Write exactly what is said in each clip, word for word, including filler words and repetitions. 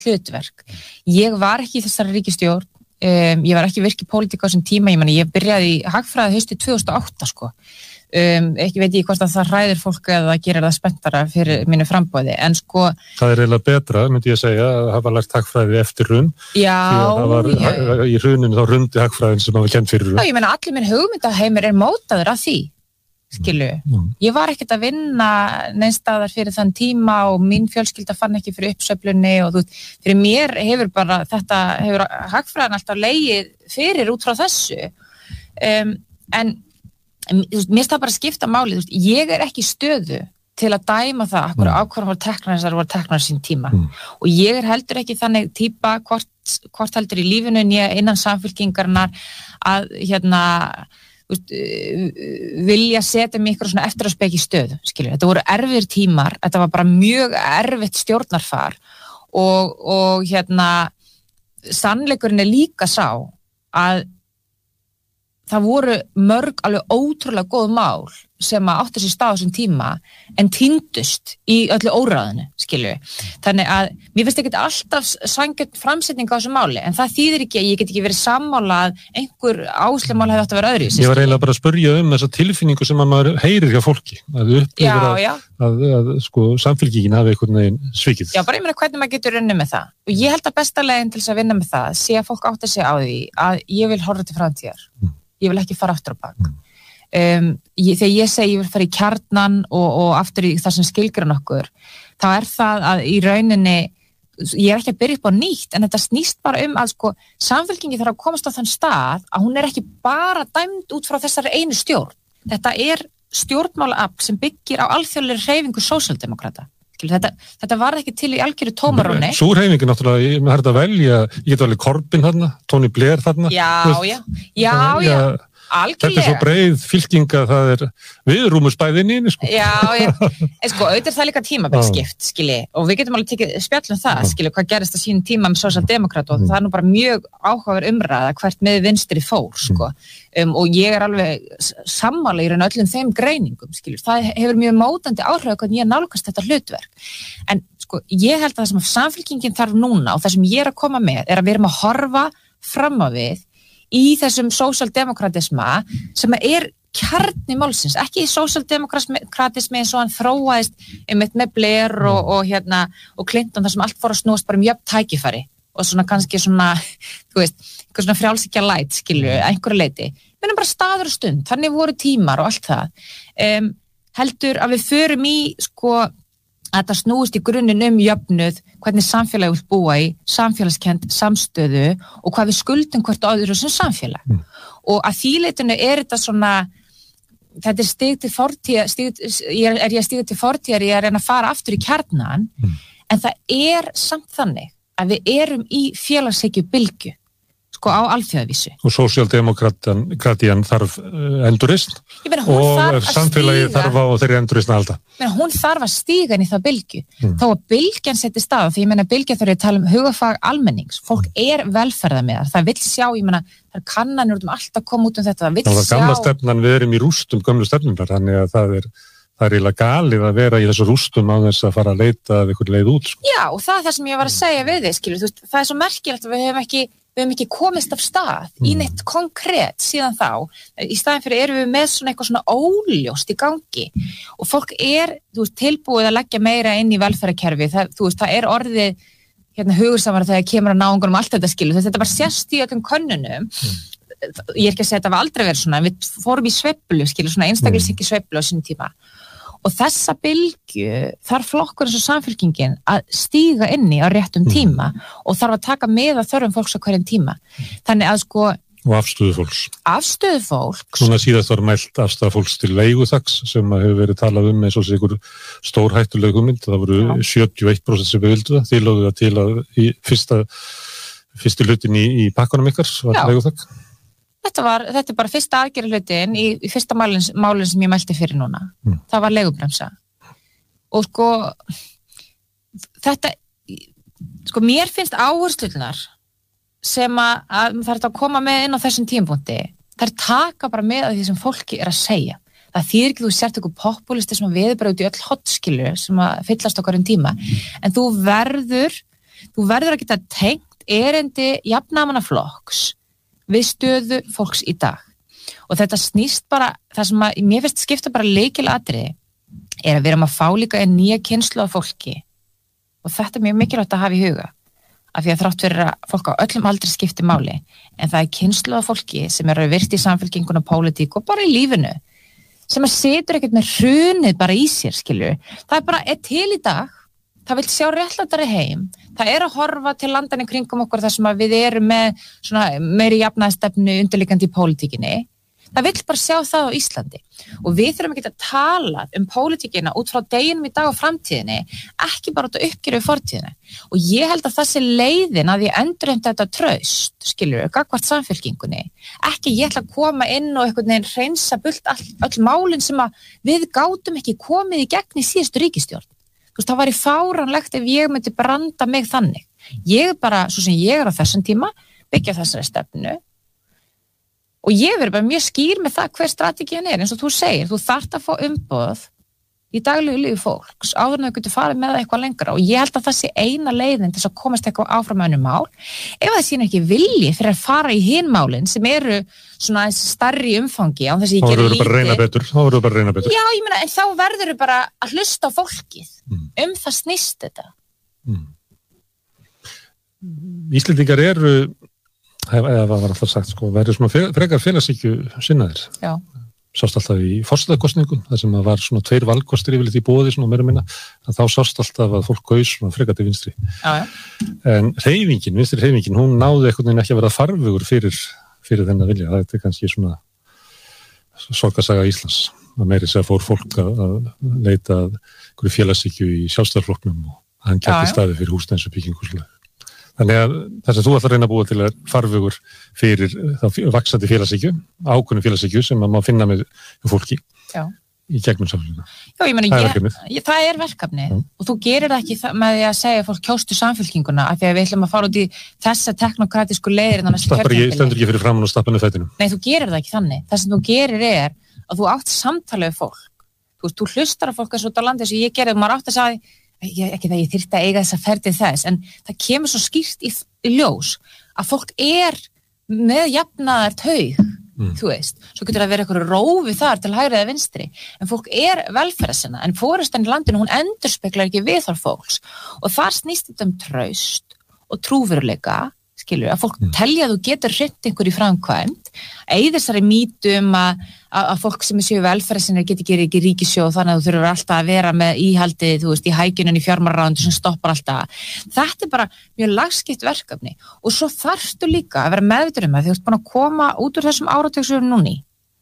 hlutverk. Ég var ekki í þessari ríkisstjórn, um, ég var ekki virk í pólitík á þessum tíma, ég meni, ég byrjaði í hagfræði haustið tvö þúsund og átta, sko. Um, ekki veit ég hvort að það hræðir fólk eða gerir það spenntara fyrir mínu framboði, en sko... Það er eiginlega betra, myndi ég segja, að hafa lært hagfræði eftir hrun. Já, var, ég... Í hruninu þá hrundi hagfræðin sem hafa kennt fyrir hrun. Já, ég meina, allir minn hugmyndaheimur er mótaður af því, skilu. Mm. Ég var ekkert að vinna neinstaðar fyrir þann tíma og mín fjölskylda fann ekki fyrir uppsveiflunni og þú veist, fyrir mér hefur bara þetta, hefur hagfræðin alltaf legið fyrir út frá þessu. Um, en mér finnst það bara að skipta máli, ég er ekki í stöðu til að dæma það akkur mm. ákvarðan voru teknar þessar voru teknar sín tíma mm. og ég er heldur ekki þannig típa hvort, hvort heldur í lífinu en ég innan samfylkingarinnar að hérna veist, vilja setja mig ykkur svona eftir að speki stöðu, skilur, þetta voru erfiðir tímar, þetta var bara mjög erfitt stjórnarfar og, og hérna sannleikurinn er líka sá að það voru mörg alveg ótrúlega góð mál sem að átti sér stað á þessum tíma en týndust í öllu óráðinu, skilju. Þannig að mér finnst ekki alltaf sanngjörn framsetning á þessu máli, en það þýðir ekki að ég get ekki verið sammála að einhver áslumál hefði átt að vera öðru. Ég var eiginlega bara að spurja um þessa tilfinningu sem að maður heyrir hjá fólki, að upplifir að, að, að, að sko, samfylkingin hafi einhvern veginn svikið. Já, bara ég meina hvernig maður getur unnið með það. Og ég held að besta leiðin til þess að vinna með það sé að fólk átti sig á því að ég vil horfa til framtíðar. Mm. Ég vil ekki fara aftur á bak. Um, ég, þegar ég segi ég vil fara í kjarnan og, og aftur í það sem skilgrein okkur, þá er það að í rauninni, ég er ekki að byrja upp á nýtt, en þetta snýst bara um að sko, samfylkingi þarf að komast á þann stað að hún er ekki bara dæmd út frá þessari einu stjórn. Þetta er stjórnmálaafl sem byggir á alþjóðlegri hreyfingu sósíaldemókrata. Þetta, þetta var ekki til í algjöru tómarúni. Sú hreyfingi náttúrulega, ég er að velja, ég get alveg Corbyn þarna, Tony Blair þarna. Já, já, já, já, algjörlega. Þetta er svo breið fylking að það er við rúmur spæðinni, sko. Já, ég, en sko, auðvitað er það líka tímabilskipt, skilji, og við getum alveg tekið spjall um það, skilji, hvað gerist að sínum tíma með sósíaldemókrata og það er nú bara mjög áhugaverð umræða hvert með vinstri fór, sko. Um, og ég er alveg sammála í raun öllum þeim greiningum, skilur, það hefur mjög mótandi áhrif hvernig ég nálgast þetta hlutverk, en sko, ég held að það sem samfylkingin þarf núna og það sem ég er að koma með er að við erum að horfa fram á við í þessum sósíaldemókratisma sem er kjarni málsins, ekki sósíaldemókratismi eins og hann þróaðist einmitt með Blair og, og hérna og Clinton þar sem allt fór að snúast bara um jöfn tækifæri og svona kannski svona, þú veist, eitthvað svona frjálshyggja light, skilju, einhverju leiti. Við erum bara staður og stund, þannig voru tímar og allt það. Um, heldur að við förum í, sko, að það snúist í grunninn um jöfnuð, hvernig samfélagi vil búa í, samfélagskend, samstöðu og hvað við skuldum hvert öðru sem samfélag. Mm. Og að því leitinu er þetta svona, þetta er stig til fortíðar, stig, er, er ég að stiga til fortíðar, ég er að reyna að fara aftur í kjarnan, mm. en það er samt þannig að við erum í félagshyggju bylgju, sko á alþjóðavísu. Og sósíaldemókratían þarf uh, endurreisn og samfélagið þarf á þeirri endurreisn að halda. Meina, hún þarf að stíga inn í það bylgju. Mm. Þó að bylgjan setti stað, því ég meina bylgja þarf að tala um hugafag almennings. Fólk mm. er velferðarmiðar. Það vill sjá, ég meina, það er kannanir út um allt að koma út um þetta. Það vill sjá. Það var gamla stefnan, við erum í rústum gömlu stefnunar, þannig að það er Það er eiginlega galið að vera í þessu rústum á þess að fara að leita af einhver leið út. Sko. Já, og það er það sem ég var að segja við þig, skilur, þú veist, það er svo merkilegt að við höfum ekki, við höfum ekki komist af stað mm. í neitt konkrétt síðan þá. Í staðin fyrir erum við með svona eitthvað svona óljóst í gangi og fólk er, þú veist, tilbúið að leggja meira inn í velferðarkerfi. Það, þú veist, það er orðið hérna hugursamara þegar kemur að náungunum allt þetta, skilur. Þetta bara sést í öllum könnunum. Mm. Ég er ekki að segja að þetta var aldrei verið svona, við fórum í sveiflu, skilur, svona einstaklingshyggju sveiflu á sínum tíma. Og þessa bylgju þarf flokkur eins og samfylkingin að stíga inn í á réttum tíma mm. og þarf að taka með að þörfum fólks á hverjum tíma. Þannig að sko... Og afstöðu fólks. Afstöðu fólks. Núna síðast var mælt afstöða fólks til leiguþaks sem hefur verið talað um eins og sigur stórhættuleg hugmynd. Það voru Já. sjötíu og eitt prósent sem við vildu það. Þið lögðu það til að í fyrsta, fyrsti hlutin í, í pakkanum ykkar var leiguþak. Þetta, var, þetta er bara fyrsta aðgerðarhlutin í, í fyrsta málin, málin sem ég mælti fyrir núna. Mm. Það var leigubremsa. Og sko, þetta, sko mér finnst áherslunar sem að, að það er að koma með inn á þessum tímapunkti, það er taka bara með að því sem fólki er að segja. Það þýðir ekki þú sért eitthvað populisti sem að veður bara út í öll hotskilu sem að fyllast okkar um tíma. En þú verður þú verður að geta tengt erindi jafnaðarmannaflokks við stöðu fólks í dag og þetta snýst bara, það sem að mér finnst skipta bara lykilatriði er að við erum að fá líka en nýja kynslóð af fólki og þetta er mjög mikilvægt að hafa í huga af því að þrátt fyrir að fólk á öllum aldri skipti máli en það er kynslóð af fólki sem eru virt í samfélkinguna pólitík og bara í lífinu sem að setur ekkert með hrunið bara í sér, skilju. Það er bara, er til í dag, það vil sjá réttlátari heim, það er að horfa til landan í kringum okkur þar sem að við erum með svona meiri jafnaðarstefnu undirliggjandi í pólitíkinni. Það vil bara sjá það á Íslandi og við þurfum ekki að tala um pólitíkina út frá deginum í dag og framtíðinni, ekki bara út að uppgjöra við fortíðinni. Og ég held að það sé leiðin að ég endurheimta þetta traust, skilur, gagnvart samfélkingunni. Ekki ég ætla að koma inn og einhvern veginn hreinsa burt all, öll málin sem að við gátum ekki komið í gegn í síðustu ríkisstjórn. Þú veist, það væri fáránlegt ef ég myndi branda mig þannig. Ég bara, svo sem ég er á þessum tíma, byggja þessari stefnu. Og ég verður bara mjög skýr með það hver strategían er, eins og þú segir, þú þarft að fá umboð í daglegu lífi fólks, áður en þau getur farið með það eitthvað lengra og ég held að það sé eina leiðin til að komast eitthvað áfram önnum mál, ef það sé ekki vilji fyrir að fara í hin málin sem eru svona stærri umfangi á þess að ég gerir lítið. Þá verður bara reyna betur, þá verður bara reyna betur. Já, ég meina, en þá verður bara að hlusta á fólkið, mm. um það snýst þetta. Mm. Íslendingar eru eða var alltaf sagt, sko, verður svona frekar félagshyggju sinnaðir. Já. Sást alltaf í forsetakosningum, þar sem að var svona tveir valkostir yfirleitt í boði, svona meira minna, að þá sást alltaf að fólk gaus svona frekar til vinstri. Já, já. En hreyfingin, vinstri hreyfingin, hún náði einhvern veginn ekki að vera farvegur fyrir, fyrir þennan vilja. Það er kannski svona sorgarsaga Íslands. Það meiri segja fór fólk að, að leita að einhverju félagshyggju í sjálfstæðarflokknum og hann kætti staði fyrir húsnæðinsubbygging og svona. Þannig að það sem þú ætlar að reyna að búa til er farvegur fyrir þá vaxandi félagshyggju, ákveðnu félagshyggju sem að má finna með fólki Já. Í gegnum samfélaginu. Já, ég meina, það, ég, það er verkefni Já. Og þú gerir það ekki með því að segja fólk kjóstu samfélkinguna af því að við ætlum að fara út í þessa teknokratísku leiðir en ég stendur ekki fyrir framan og stappa niður fætinum. Nei, þú gerir það ekki þannig. Það sem þú gerir er að þú átt samtali við fólk. Þú veist, þú hlustar á fólk eins og út á landi sem ég gerði, maður átt að sagði Ég, ekki það ég þyrfti að eiga þessa ferðið þess en það kemur svo skýrt í, í ljós að fólk er með jafnaðar taug mm. þú veist, svo getur það verið eitthvað rófi þar til hægri eða vinstri, en fólk er velferðarsinna, en forystan í landinu hún endurspeglar ekki viðhorf fólks og þar snýst þetta um traust og trúveruleika, skilur, að fólk mm. telja að þú getur hreint einhver í framkvæmd, eða þessari mýtu um að, að, að fólk sem er séu velferðarsinnar geti ekki ekki ríkissjóð þannig að þú þurfur alltaf að vera með íhaldi, þú veist, í hækjunum í fjármálaráðuneytinu sem stoppar alltaf. Þetta er bara mjög lagskipt verkefni og svo þarftu líka að vera meðvitaður um að þú ert búin að koma út úr þessum áratugsurum núni,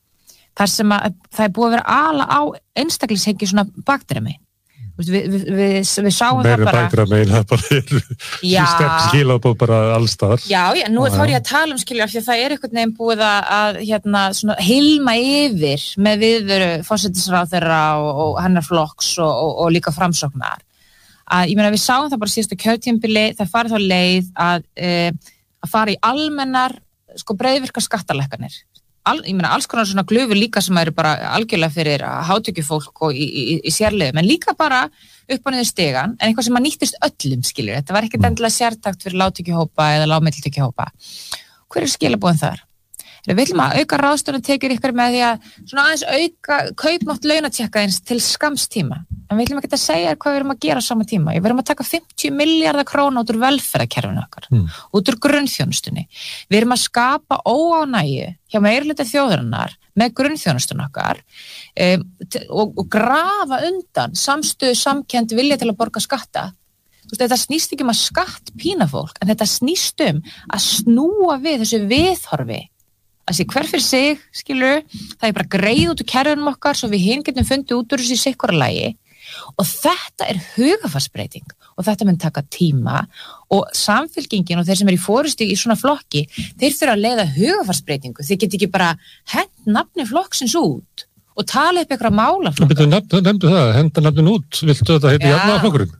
þar sem að það er búið að vera ala á einstaklingshyggju svona bakdremi. Við, við, við, við sáum Meira það bara bætra megin, það bara er sterk skilabóð bara allstaðar. Já, já, nú þá er ég að tala um skilja því að það er einhvern veginn búið að, að hérna, svona, hilma yfir með viðveru forsætisráðherra og, og hennar flokks og, og, og líka framsóknar. Að, ég meina við sáum það bara síðustu kjörtímabili, það farið þá leið að, e, að fara í almennar sko breiðvirkar skattalækkanir. Al, ég meina alls konar svona glufur líka sem eru bara algjörlega fyrir hátekjufólk og í, í, í sérleiðum, en líka bara upp á niður stigan, en eitthvað sem að nýttist öllum skilur, þetta var ekkert endilega sértakt fyrir lágtekjuhópa eða lágmiddeltekjuhópa. Hver er skilabúin þar? Við viljum að auka ráðstöfun tekjur ykkur með því að svona aðeins auka kaupmátt launatjekka eins til skamms tíma, en við viljum ekki að segja hvað við erum að gera á sama tíma. Við erum að taka fimmtíu milljarða króna út úr velferðarkerfinu okkar, mm. út úr grunnþjónustunni. Við erum að skapa óánægju hjá meirihluta þjóðarinnar með grunnþjónustun okkar um, og, og grafa undan samstöðu samkennd vilja til að borga skatta. Veist, þetta snýst ekki um að skatt pína fólk, en þetta snýst um að snúa við þessu viðhorfi að sé hver fyrir sig, skilur, það er bara greið út úr kerfunum okkar svo við hinn getum fundið út úr þessu í sikkura lagi og þetta er hugafarsbreyting og þetta mun taka tíma og samfylkingin og þeir sem er í forystu í svona flokki, þeir þurfa að leiða hugafarsbreytingu, þeir get ekki bara hent nafni flokksins út og tala upp eitthvað málaflokka. Þú nefndu það, henda nafnin út, viltu þetta heiti jafnaðarflokkurinn?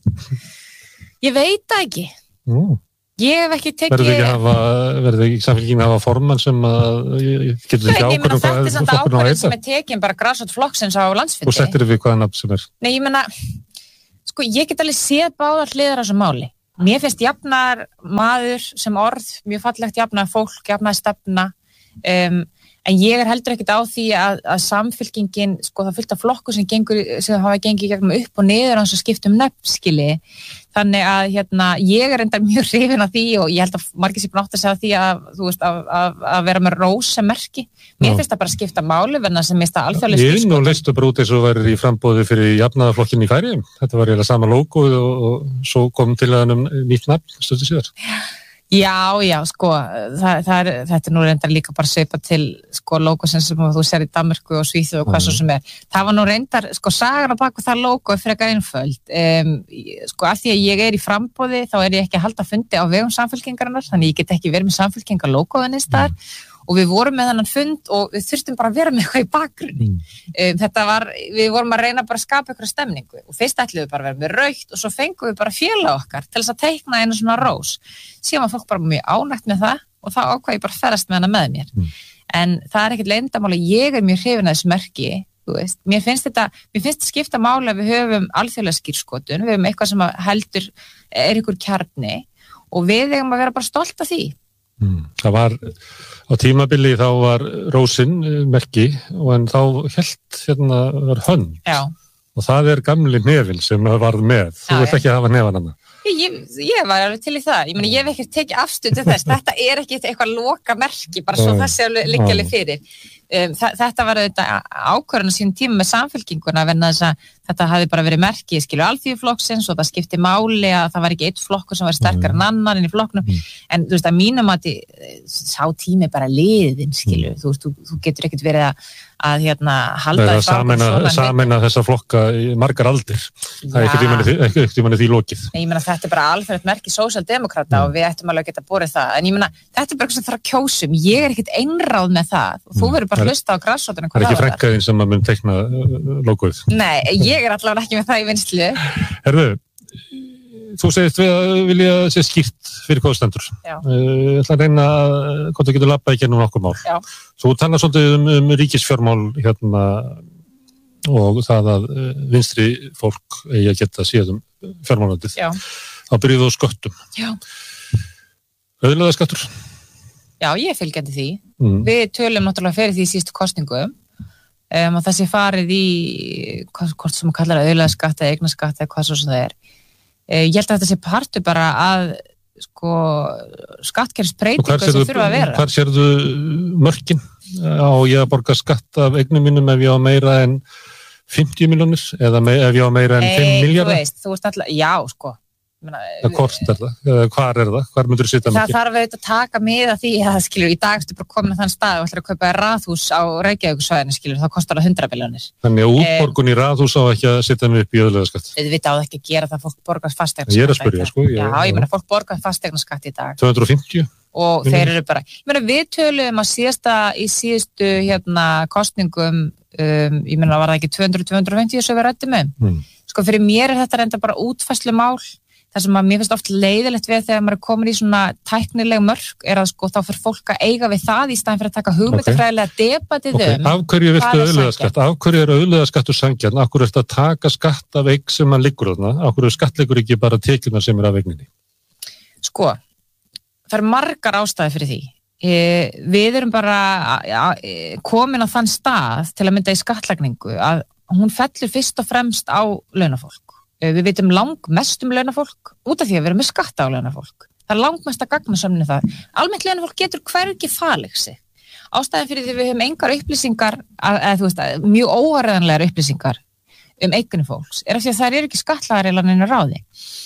Ég veit það ekki. Nú. Ég hef ekki tekið... Verður ekki hafa, verður ekki samfélgin að hafa formann sem að getur ekki ákvörðum hvað þetta er samt ákvörðum sem er tekin bara grassroots flokksins á landsfundi. Og settir við hvaða nafn sem er. Nei, ég meina, sko, ég get alveg séð báðar hliðar á þessu máli. mér finnst jafnar maður sem orð, mjög fallegt jafnar fólk, jafnar stefna, um, en ég er heldur ekkert á því að, að samfylkingin, sko það fyllt af flokku sem, gengur, sem hafa gengið gegnum upp og niður hans og skiptum nöfnskili, þannig að hérna, ég er enda mjög hrifin af því og ég held að margir sér búin átt að segja því að, þú veist, að, að, að vera með rós sem merki, mér finnst það bara að skipta máli verna sem mista alþjóðlega skýrskotun. Ég er nú leistu bara út eins og verið í frambóði fyrir jafnaðarflokkin í Færeyjum, þetta var eiginlega sama logo og, og svo kom til að um nýtt nafn stundu síðar. Já, já, sko, það, það er, þetta er nú reyndar líka bara svipað til, sko, logosin sem þú sér í Danmörku og Svíþjóð og hvað svo sem er. Það var nú reyndar, sko, sagan á baku það logo er frekar einföld. Um, sko, af því að ég er í framboði, þá er ég ekki að halda fundi á vegum samfylkingarinnar, þannig ég get ekki verið með samfylkingar logoðin í staðar. Og við vorum með þennan fund og við þurftum bara að vera með eitthvað í bakgrunni. Um, þetta var, við vorum að reyna bara að skapa eitthvað stemningu og fyrst ætluðum við bara að vera með rautt og svo fengum við bara félag okkar til þess að teikna einu svona rós. Síðan var fólk bara mjög ánægt með það og þá ákvað ég bara að ferðast með hana með mér. Mm. En það er ekkert leyndarmál, ég er mjög hrifin af þessu merki, þú veist. Mér finnst þetta, mér finnst þetta skipta máli að við höfum alþjóðlega skírskotun, við höfum eitthvað sem heldur er ykkur kjarni og við eigum að vera bara stolt af því. Mm. Það var á tímabili þá var rósin merki og en þá hélt hérna var hönd. Já. Og það er gamli nefinn sem varð með. Þú vilt ekki hafa nefan hana. Ég, ég var alveg til í það. Ég meni, ég hef ekki tekið afstöðu til þess. Þetta er ekki eitthvað loka merki, bara svo það sé liggja alveg fyrir. Um, þetta var auðvitað ákvörðun á sínum tíma með samfylkinguna vegna þess að þetta hafi bara verið merkið skilur alþýðuflokksins og það skipti máli að það var ekki eitt flokkur sem var sterkar en annan inn í flokknum mm. en þú veist að mínum að sá tími bara liðin skilur mm. þú, þú, þú getur ekkert verið að, að hérna halda það sameina, sameina þessa flokka í margar aldir það er ekkert í manni því lokið. Nei, ég meina þetta er bara alferðt merkið sósíaldemókrata mm. og við ættum alveg að geta borið það en ég meina þetta er bara eitthvað sem þarf að kjósum ég er ekkert einráð með það og þú verður bara að hlusta á grassrótina hvað það var. Það er ekki frænkaðin sem að mun teikna logoið. Nei, ég er allavega ekki með það í vinslu. Herðu, þú segist við að vilja sé skýrt fyrir hvað stendur. Uh, ég ætla að reyna hvort þú getur labbað í gennum nokkuð mál. Já. Þú talar svolítið um, um ríkisfjármál hérna og það að vinstri fólk eigi að geta síðan fjármálandið. Já. Þá byrjuðu á sköttum. Já. Auðlegðarskattur. Já, ég fylgjandi því. Mm. Við tölum náttúrulega fyrir því sístu kosningu um, og þessi farið í hvort sem maður kallar auðlegðarskatt eða eignaskatt eða hvað svo sem það er. Uh, ég held að þetta sé partur bara að sko skattkerfisbreytingu sem þurfa að vera. Hvar sérðu mörkin? Á ég að borga skatt af eignum mínum ef ég á meira en fimmtíu milljónir eða me- ef ég á meira en Nei, fimm milljarða? Þú veist, þú veist alltaf, já sko. Það hvort er það? Eða hvar er það? Hvar myndur þú sitja mikið? Það þarf auðvitað að taka mið af því að skilur, í dag ertu bara komin að þann stað og ætlar að kaupa raðhús á Reykjavíkursvæðinu skilur, þá kostar það hundrað milljónir. Þannig að útborgun í raðhús á ekki að sitja mig upp í auðlegðarskatt. Við vita á það ekki að gera það fólk borgar fasteignaskatt. Ég er að spyrja, sko. Ég, já, ég meina fólk borgar fasteignaskatt í dag. tvö hundruð og fimmtíu Og þeir eru bara, ég meina við tölum að síðasta, í síðustu hérna kosningum, um, ég meina var það ekki tvö hundruð til tvö hundruð og fimmtíu sem við ræddum um. Mm. Sko fyrir mér er þetta reynda bara útfærslumál. Það sem að mér finnst oft leiðilegt við þegar maður er komin í svona tæknileg mörk er að sko þá fyrir fólk að eiga við það í staðinn fyrir að taka hugmyndafræðilega okay. debatið okay. um. Af hverju viltu auðlegðarskatt? Af hverju er auðlegðarskattur sanngjarn? Af hverju ertu að taka skatt af eign sem mann liggur þarna? Af hverju skattleikur ekki bara tekjurnar sem er af eigninni? Sko, það er margar ástæður fyrir því. E, við erum bara komin á þann stað til að mynda í skattlagningu að hún fellur fyrst og fremst á launafólk. Við vitum langmest um launafólk út af því að við erum með skatta á launafólk. Það er langmest að gagnasöfni það. Almennt launafólk getur hvergi falið sig. Ástæðan fyrir því við höfum engar upplýsingar, eða þú veist, mjög óáreiðanlegar upplýsingar um eignir fólks, er af því að það er ekki skattlagðar eða neina ráði.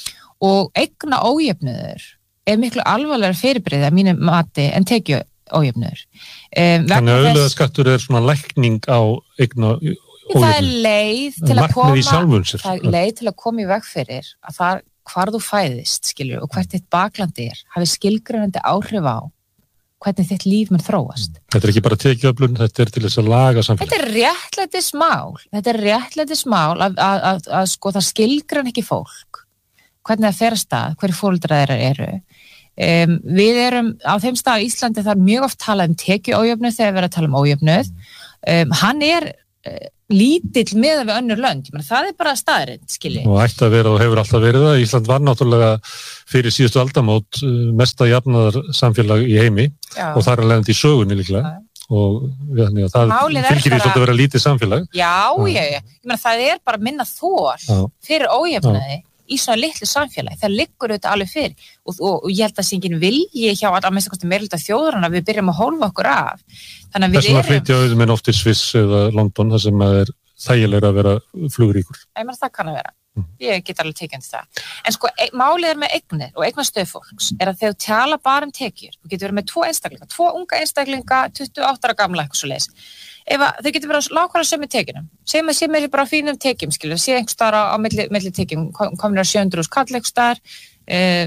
Og eigna ójöfnuður er miklu alvarlegar fyrirbrigði að mínu mati en tekju ójöfnuður. Um, Þannig að auðlegðarskattur er svona lækning á eigna Það er leið til að koma það er leið til að koma í veg fyrir að það hvar þú fæðist skilur, og hvert þitt baklandi er hafi skilgreinandi áhrif á hvernig þitt líf mun þróast. Þetta er ekki bara tekjuöflun, þetta er til þess að laga samfélag. Þetta er réttlætismál. Þetta er réttlætismál að, að, að, að sko það skilgrein ekki fólk hvernig það fer að stað, hverju foreldrar þeirra eru. Um, við erum á þeim stað á Íslandi það er mjög oft talað um tekjuójöfnuð þegar við erum að tala um ójöfnuð. Um, hann er lítill meðan við önnur lönd, ég meina það er bara staðreynd, skilji. Og ætti að vera og hefur alltaf verið það. Ísland var náttúrulega fyrir síðustu aldamót mesta jafnaðar samfélag í heimi Já. Og þar er leiðandi í sögunni líklega. Já. Og þannig að það Málið fylgir í svolítið að vera lítið samfélag. Já, já, já. Ég meina það er bara minna þol fyrir ójöfnaði í svona litlu samfélagi. Það liggur auðvitað alveg fyrir og, og, og ég held að singin vilji hjá að minnsta kosti meirihluta þjóðarinnar að við byrjum að hólfa okkur af. Þannig að við erum... Þessum að flytja auðvitað minn oft í Sviss eða London þar sem að er þægilega að vera flugríkur. Ég meina það kann að vera. Ég get alveg tekið undir það. En sko, e málið er með eignir og eignastöðu fólks er að þegar þú tala bara um tekjur, þú getur verið með tvo einstaklinga, tvo unga einstaklinga, tuttugu og átta ára gamla eitthvað svoleiðis. Ef að þau getur verið á lágkvæða sömu tekjunum, segjum að séum við bara á fínum tekjum, skilur, séu einhvers staðar á, á milli, milli tekjum, komin á sjö hundruð þúsund kall einhvers staðar. Eh,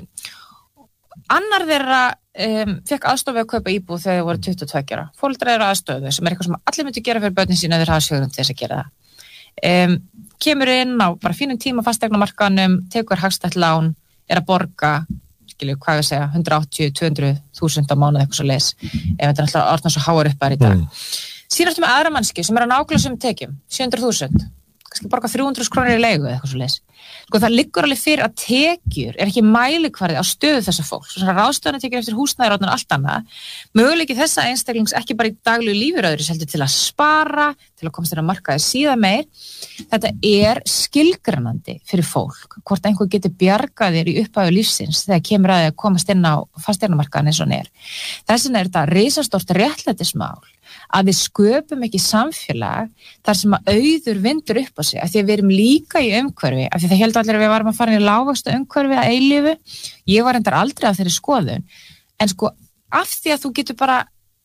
annar þeirra um, fekk aðstoð við að kaupa íbúð þegar þau voru tuttugu og tveggja ára. Foreldrar eru aðstöðu sem er eitthvað sem allir myndu gera fyrir börnin sína ef þeir hafa svigrúm til þess að gera það. Um, kemur inn á bara fínum tíma fasteignamarkaðnum, tekur hagstætt lán, er að borga, skilju, hvað ég segja, hundrað áttatíu til tvö hundruð þúsund á mánuð eitthvað svo leis, ef þetta er alltaf orðna svo háar upp þar í dag. Mm. Síðan ertu með aðra mannski sem er að nákvæmlega sem tekjum, sjö hundruð þúsund, kannski borga þrjú hundruð krónur í leigu eða eitthvað svo leis. Sko það liggur alveg fyrir að tekjur er ekki mælikvarði á stöðu þessa fólks, svona ráðstöfunartekjur eftir húsnæði og allt annað, möguleiki þessa einstaklings ekki bara í daglegu lífuröðri heldur til að spara, til að komast þér að markaði síðan meir. Þetta er skilgreinandi fyrir fólk, hvort einhver getur bjargað þér í upphafi lífsins þegar kemur að því að komast inn á fasteignamarkaðinn eins og hann er. Þess vegna er þetta risastórt réttlætismál að við sköpum ekki samfélag þar sem að auður vindur upp á sig, af því að við erum líka í umhverfi, af því það héldu allir að við varum að fara inn í lágvaxta umhverfi að eilífu, ég var endar aldrei af þeirri skoðun, en sko af því að þú getur bara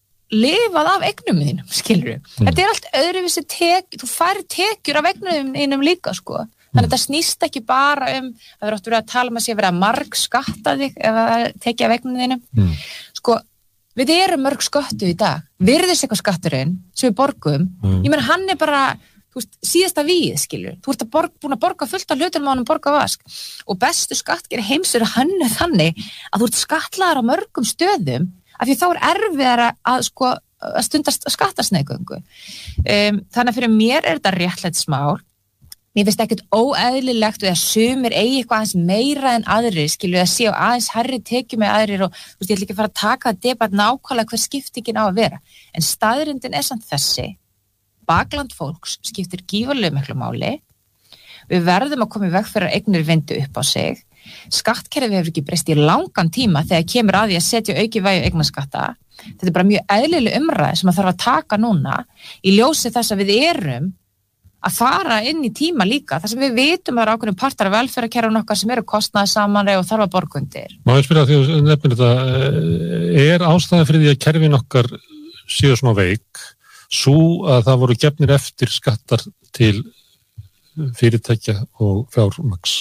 lifað af eignum þínum, skilur mm. þetta er allt öðruvísi tek, þú fær tekjur af eignum þínum líka, sko þannig að þetta snýst ekki bara um að það er oft verið að tala um að sé verið að marg skatta þig ef það tekja af eignum þínum mm. sko við erum mörg sköttu í dag, virðist eitthvað skatturinn sem við borgum, mm. ég meina hann er bara, þú veist, síðasta víð, skilur, þú ert að borg, búin að borga fullt af hlutum á hann borga vask og bestu skattgeri heims eru hannu þannig að þú ert skatlaðar á mörgum stöðum af því þá er erfiðara að sko að stundast skattasneigöngu. Um, þannig að fyrir mér er þetta réttlætismál. Mér finnst ekkert óeðlilegt eða sumir eigi eitthvað aðeins meira en aðrir, skilju, að sé á aðeins herri tekjum með aðrir og þú veist, ég ætla ekki að fara að taka að debat nákvæmlega hver skiptingin á að vera. En staðrindin er samt þessi, bakland fólks skiptir gífurlega miklu máli, við verðum að koma í veg fyrir að eignir vindu upp á sig, skattkerfið hefur ekki breyst í langan tíma þegar kemur að því að setja auki vægi eignaskatta, þetta er bara mjög eðlileg umræð sem að þarf að taka núna í ljósi þess að við erum að fara inn í tíma líka, þar sem við vitum að það eru ákveðnum partar af velferðarkerfum okkar sem eru kostnaði saman og þarf að borga undir. Má ég spyrja því að nefnir þetta, er ástæðan fyrir því að kerfin okkar séu smá veik, svo að það voru gefnir eftir skattar til fyrirtækja og fjármagns?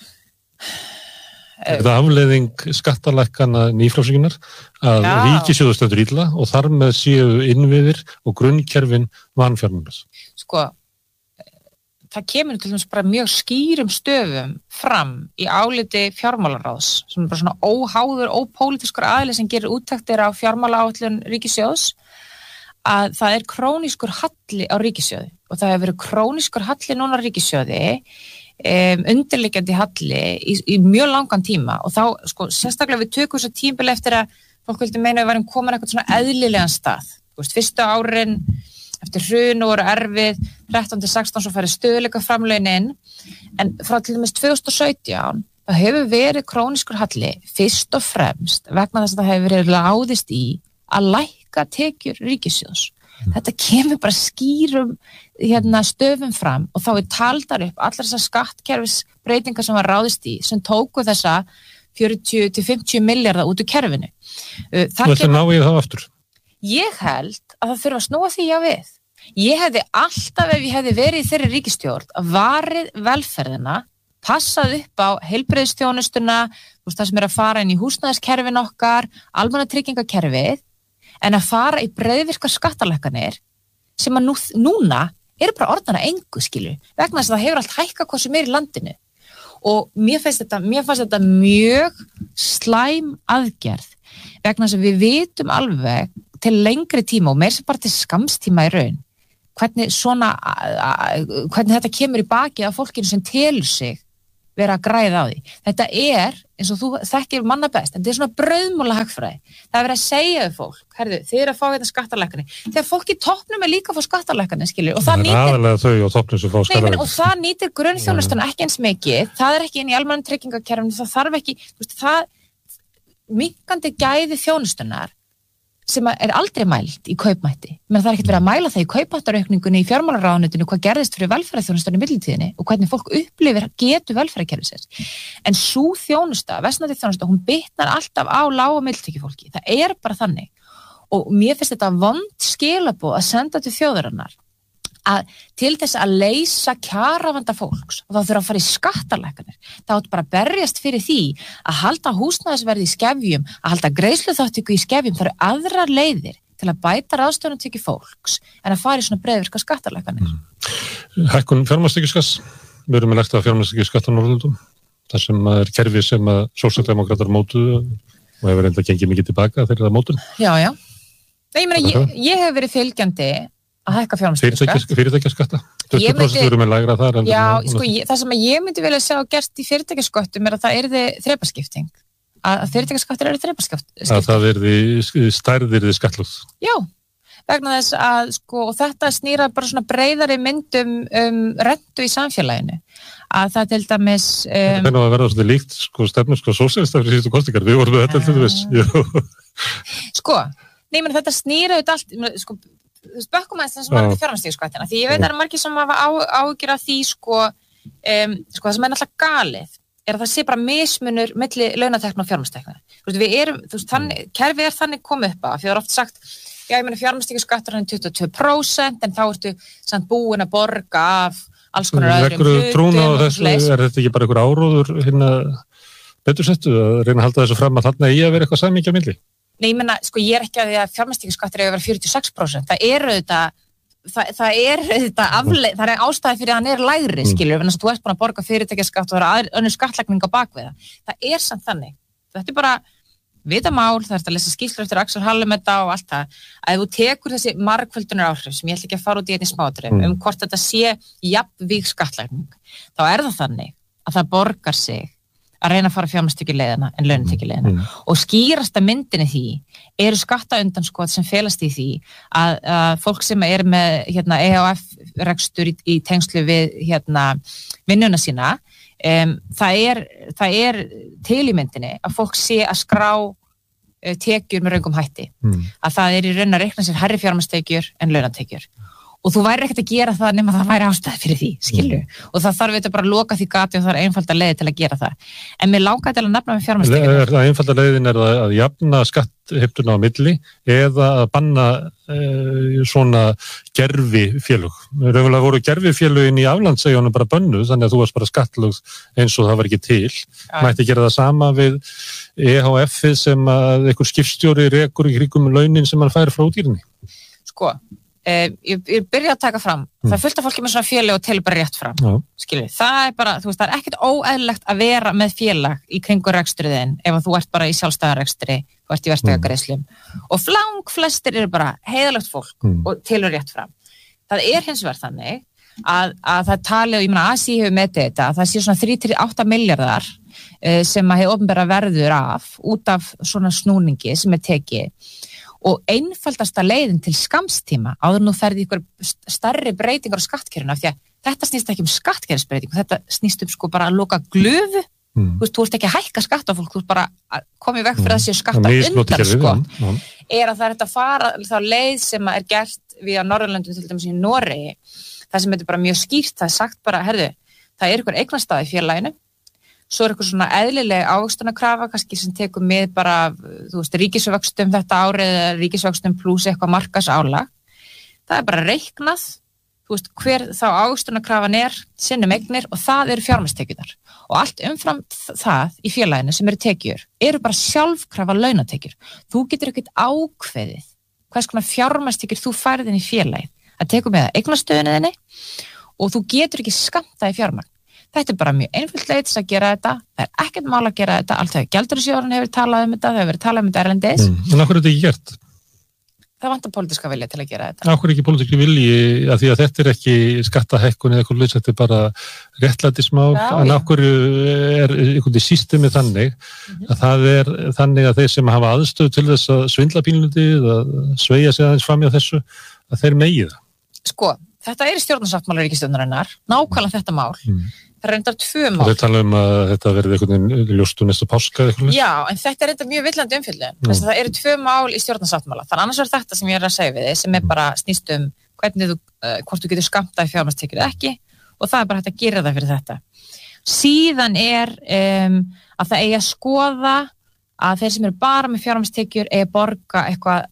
Er þetta afleiðing skattalækkana nýfrjálsíkjunar að ríkissjóður stendur illa og þar með séu innviðir og grunnkerfin vanfjármagns? Sko, það kemur til dæmis bara mjög skýrum stöfum fram í áliti fjármálaráðs, sem er bara svona óháður, ópólitískur aðili sem gerir úttektir á fjármálaáætlun ríkissjóðs, að það er krónískur halli á ríkissjóði og það hefur verið krónískur halli núna á ríkissjóði, um, undirliggjandi halli í, í mjög langan tíma og þá, sko, sérstaklega við tökum þess að tímabil eftir að fólk vildi meina að við varum komin eitthvað svona eðlilegan stað, þú veist, fyrstu árin eftir hrun og voru erfið, þrettán til sextán svo farið stöðuleika framlögin inn, en frá til dæmis tvö þúsund og sautján það hefur verið krónískur halli fyrst og fremst vegna þess að það hefur verið ráðist í að lækka tekjur ríkissjóðs. Þetta kemur bara skýrum hérna, stöfum fram og þá er taldar upp allar þessar skattkerfisbreytingar sem var ráðist í, sem tóku þessa fjörutíu til fimmtíu milljarða út úr kerfinu. Þú ætlar ná í það aftur? Ég held að það þurfa að snúa því að við. Ég hefði alltaf, ef ég hefði verið í þeirri ríkisstjórn, varið velferðina, passað upp á heilbrigðisþjónustuna, þú veist það sem er að fara inn í húsnæðiskerfin okkar, almannatryggingakerfið, en að fara í breiðvirkar skattalækkanir sem að nú, núna eru bara orðana engu, skilju, vegna þess að það hefur allt hækkað hvað sem er í landinu. Og mér finnst þetta, mér fannst þetta mjög slæm aðgerð, vegna þess að við vitum alveg til lengri tíma og meir sem bara til skamstíma í raun hvernig svona hvernig þetta kemur í baki af fólkinu sem telur sig vera að græða á því. Þetta er, eins og þú þekkir manna best, þetta er svona brauðmúla hagfræði. Það er verið að segja við fólk, herðu, þið eru að fá þetta skattalækkanir. Þegar fólk í toppnum er líka að fá skattalækkanir, skilur, og það nýtir aðalega þau og toppnum sem fá skattalækkanir. Og það nýtir grunnþjónustuna ekki eins mikið, það er ekki inn í almannatryggingakerfinu, það þarf ekki, þú veist, það minnkandi gæði þjónustunar sem er aldrei mælt í kaupmætti. Menn það er ekkert verið að mæla það í kaupmáttaraukningunni í fjármálaráðuneytinu hvað gerðist fyrir velferðarþjónustunni í millitíðinni og hvernig fólk upplifir getu velferðarkerfisins. En sú þjónusta, versnandi þjónusta, hún bitnar alltaf á lág- og millitekjufólki. Það er bara þannig. Og mér finnst þetta vond skilaboð að senda til þjóðarinnar að til þess að leysa kjaravanda fólks og þá þurfa að fara í skattalækkanir. Það átt bara að berjast fyrir því að halda húsnæðisverði í skefjum, að halda greiðsluþátttöku í skefjum. Það eru aðrar leiðir til að bæta ráðstöfunartekjur fólks en að fara í svona breiðvirka skattalækkanir. Mm. Hækkun fjármagnstekjuskatts, við erum með lagt að fjármagnstekjuskatt á Norðurlöndum, þar sem er kerfi sem að sósíaldemókratar mótuðu og hefur enda gengið mikið tilbaka þegar það mótun. Já, já. Nei, ég meina, ég, ég hef verið fylgjandi að hækka fjármagnstekjuskatt. Fyrirtækjaskatta. tuttugu prósent verður með lægra þar. Já, sko, ég, það sem ég myndi vilja sjá gert í fyrirtækjasköttum er að það yrði þrepaskipting. Að fyrirtækjaskattur eru þrepaskipting. Að það yrði stærðirði skattlögð. Já, vegna þess að, sko, og þetta snýra bara svona breiðari myndum um rentu í samfélaginu. Að það til dæmis... Um, það er nú að verða svona líkt, sko, stefnum, sko, sósíalista fyrir síðustu kosningar. Við vorum með þetta til þess. Sko, nei, menn þetta snýra auðvitað allt, sko, bökkum aðeins þess að maður er fjármagnstekjuskattina því ég veit að það er margir sem hafa áhyggjur af því sko, um, sko það sem er náttúrulega galið er að það sé bara mismunur milli launatekna og fjármagnstekna. Þú veist, við erum, þú veist, þannig, kerfið er þannig komið upp að, því það er oft sagt, já, ég meina fjármagnstekjuskattur hann er tuttugu og tvö prósent en þá ertu samt búin að borga af alls konar öðrum hlutum. Trúna á þessu, er þetta ekki bara einhver áróður hérna betur settu að reyna að halda þessu fram að þarna eigi að vera eitthvað samhengi á milli? Nei, ég menna, sko, ég er ekki að því að fjármagnstekjuskattur eiga að vera fjörutíu og sex prósent. Það er auðvitað, það, það er auðvitað afleið, það er ástæði fyrir að hann er lægri, skilur, en þess að þú ert búin að borga fyrirtækjaskatt og það er önnur skattlagning á bakvið það. Það er samt þannig. Þetta er bara vitamál, það er að lesa skýrslur eftir Axel Hallumetta og allt það. Að þú tekur þessi margföldunar áhrif sem ég ætla ekki að fara út í einni smáatriðum um hvort þetta sé jafnvíg skattlagning, þá er það þannig að það borgar sig að reyna að fara fjármagnstekjuleiðina en launatekjuleiðina mm. og skýrasta myndinni því eru skattaundanskot sem felast í því að, að fólk sem er með hérna, E H F-rekstur í, í tengslu við hérna, vinnuna sína um, það, er, það er til í myndinni að fólk sé að skrá uh, tekjur með röngum hætti mm. að það er í raun að reikna sér hærri fjármagnstekjur en launatekjur og þú væri ekkert að gera það nema það væri ástæði fyrir því, skilju. Mm. Og það þarf þetta bara að loka því gati og það er einfalda leiði til að gera það. En mér langaði til að nefna með fjármagnstekjurnar. Er það einfalda leiðin er það að jafna skattheimtuna á milli eða að banna e, svona gerfifélög. Raunverulega voru gerfifélögin í aflandseyjunum bara bönnuð, þannig að þú varst bara skattlögð eins og það var ekki til. Ja. Mætti gera það sama við E H F-ið sem að einhver skipstjóri rekur í kringum launin sem hann fær frá útýrinni. Sko, Uh, ég, ég byrja að taka fram mm. það er fullt af fólki með svona félag og telur bara rétt fram Já. Skilur, það er bara, þú veist, það er ekkert óeðlilegt að vera með félag í kringur rekstriðin ef þú ert bara í sjálfstæðarekstri þú ert í verktakagreiðslum mm. og flang flestir eru bara heiðalegt fólk mm. og telur rétt fram. Það er hins vegar þannig að, að það tali og ég meina A S í hefur metið þetta að það sé svona þrjú til átta milljarðar uh, sem að hefur opinbera verður af út af svona snúningi sem er tekið og einfaldasta leiðin til skamstíma áður nú ferði ykkur stærri breytingar á skattkerfinu af því að þetta snýst ekki um skattkerfisbreytingu, þetta snýst um sko bara að loka glöfu, mm. þú veist, þú ert ekki að hækka skatt á fólk, þú ert bara að koma í veg fyrir mm. þessi skatta undan sko, mm. er að það er þetta að fara þá leið sem er gert við á Norðurlöndum til dæmis í Noregi, það sem er bara mjög skýrt, það er sagt bara, herðu, það er ykkur eignarstaða í félaginu, svo er eitthvað svona eðlileg ávöxtunarkrafa, kannski sem tekur með bara, þú veist, ríkisvöxtum þetta árið eða ríkisvöxtum pluss eitthvað markasálag. Það er bara reiknað, þú veist, hver þá ávöxtunarkrafan er, sinnum eignir og það eru fjármagnstekjurnar. Og allt umfram það í félaginu sem eru tekjur, eru bara sjálfkrafa launatekjur. Þú getur ekkert ákveðið hvers konar fjármagnstekjur þú færð inn í félagið. Það tekur með eignastöðunni og þú getur ekki skammtað í fjármagn. Þetta er bara mjög einföld leið til að gera þetta, það er ekkert mál að gera þetta, allt þegar Gjaldeyrissjóðurinn hefur talað um þetta, það hefur verið talað um þetta erlendis. Mm. En af hverju er þetta ekki gert? það vantar pólitíska vilja til að gera þetta. Af hverju ekki pólitíski vilji, að því að þetta er ekki skattahækkun eða eitthvað, þetta er bara réttlætismál, Já, en já. af hverju er einhvern veginn systemið þannig Mhm. að það er þannig að þeir sem hafa aðstöðu til þess að svindla pínlítið, að sveigja sig aðeins fram í þessu, að þeir megi það. Sko, þetta er í stjórnarsáttmála ríkisstjórnarinnar, nákvæmlega þetta mál. Mm. Það er reyndar tvö Og mál. þeir tala um að þetta verði einhvern veginn ljóstu næsta páska eða eitthvað. Já, en þetta er reyndar mjög villandi umfjöllun. Þess að það eru tvö mál í stjórnarsáttmála. Þannig annars er þetta sem ég er að segja við þig, sem er bara snýst um hvernig þú, uh, hvort þú getur skammtað fjármagnstekjur eða ekki, og það er bara hægt að gera það fyrir þetta. Síðan er um, að það eigi að skoða að þeir sem eru bara með fjármagnstekjur eigi að borga eitthvað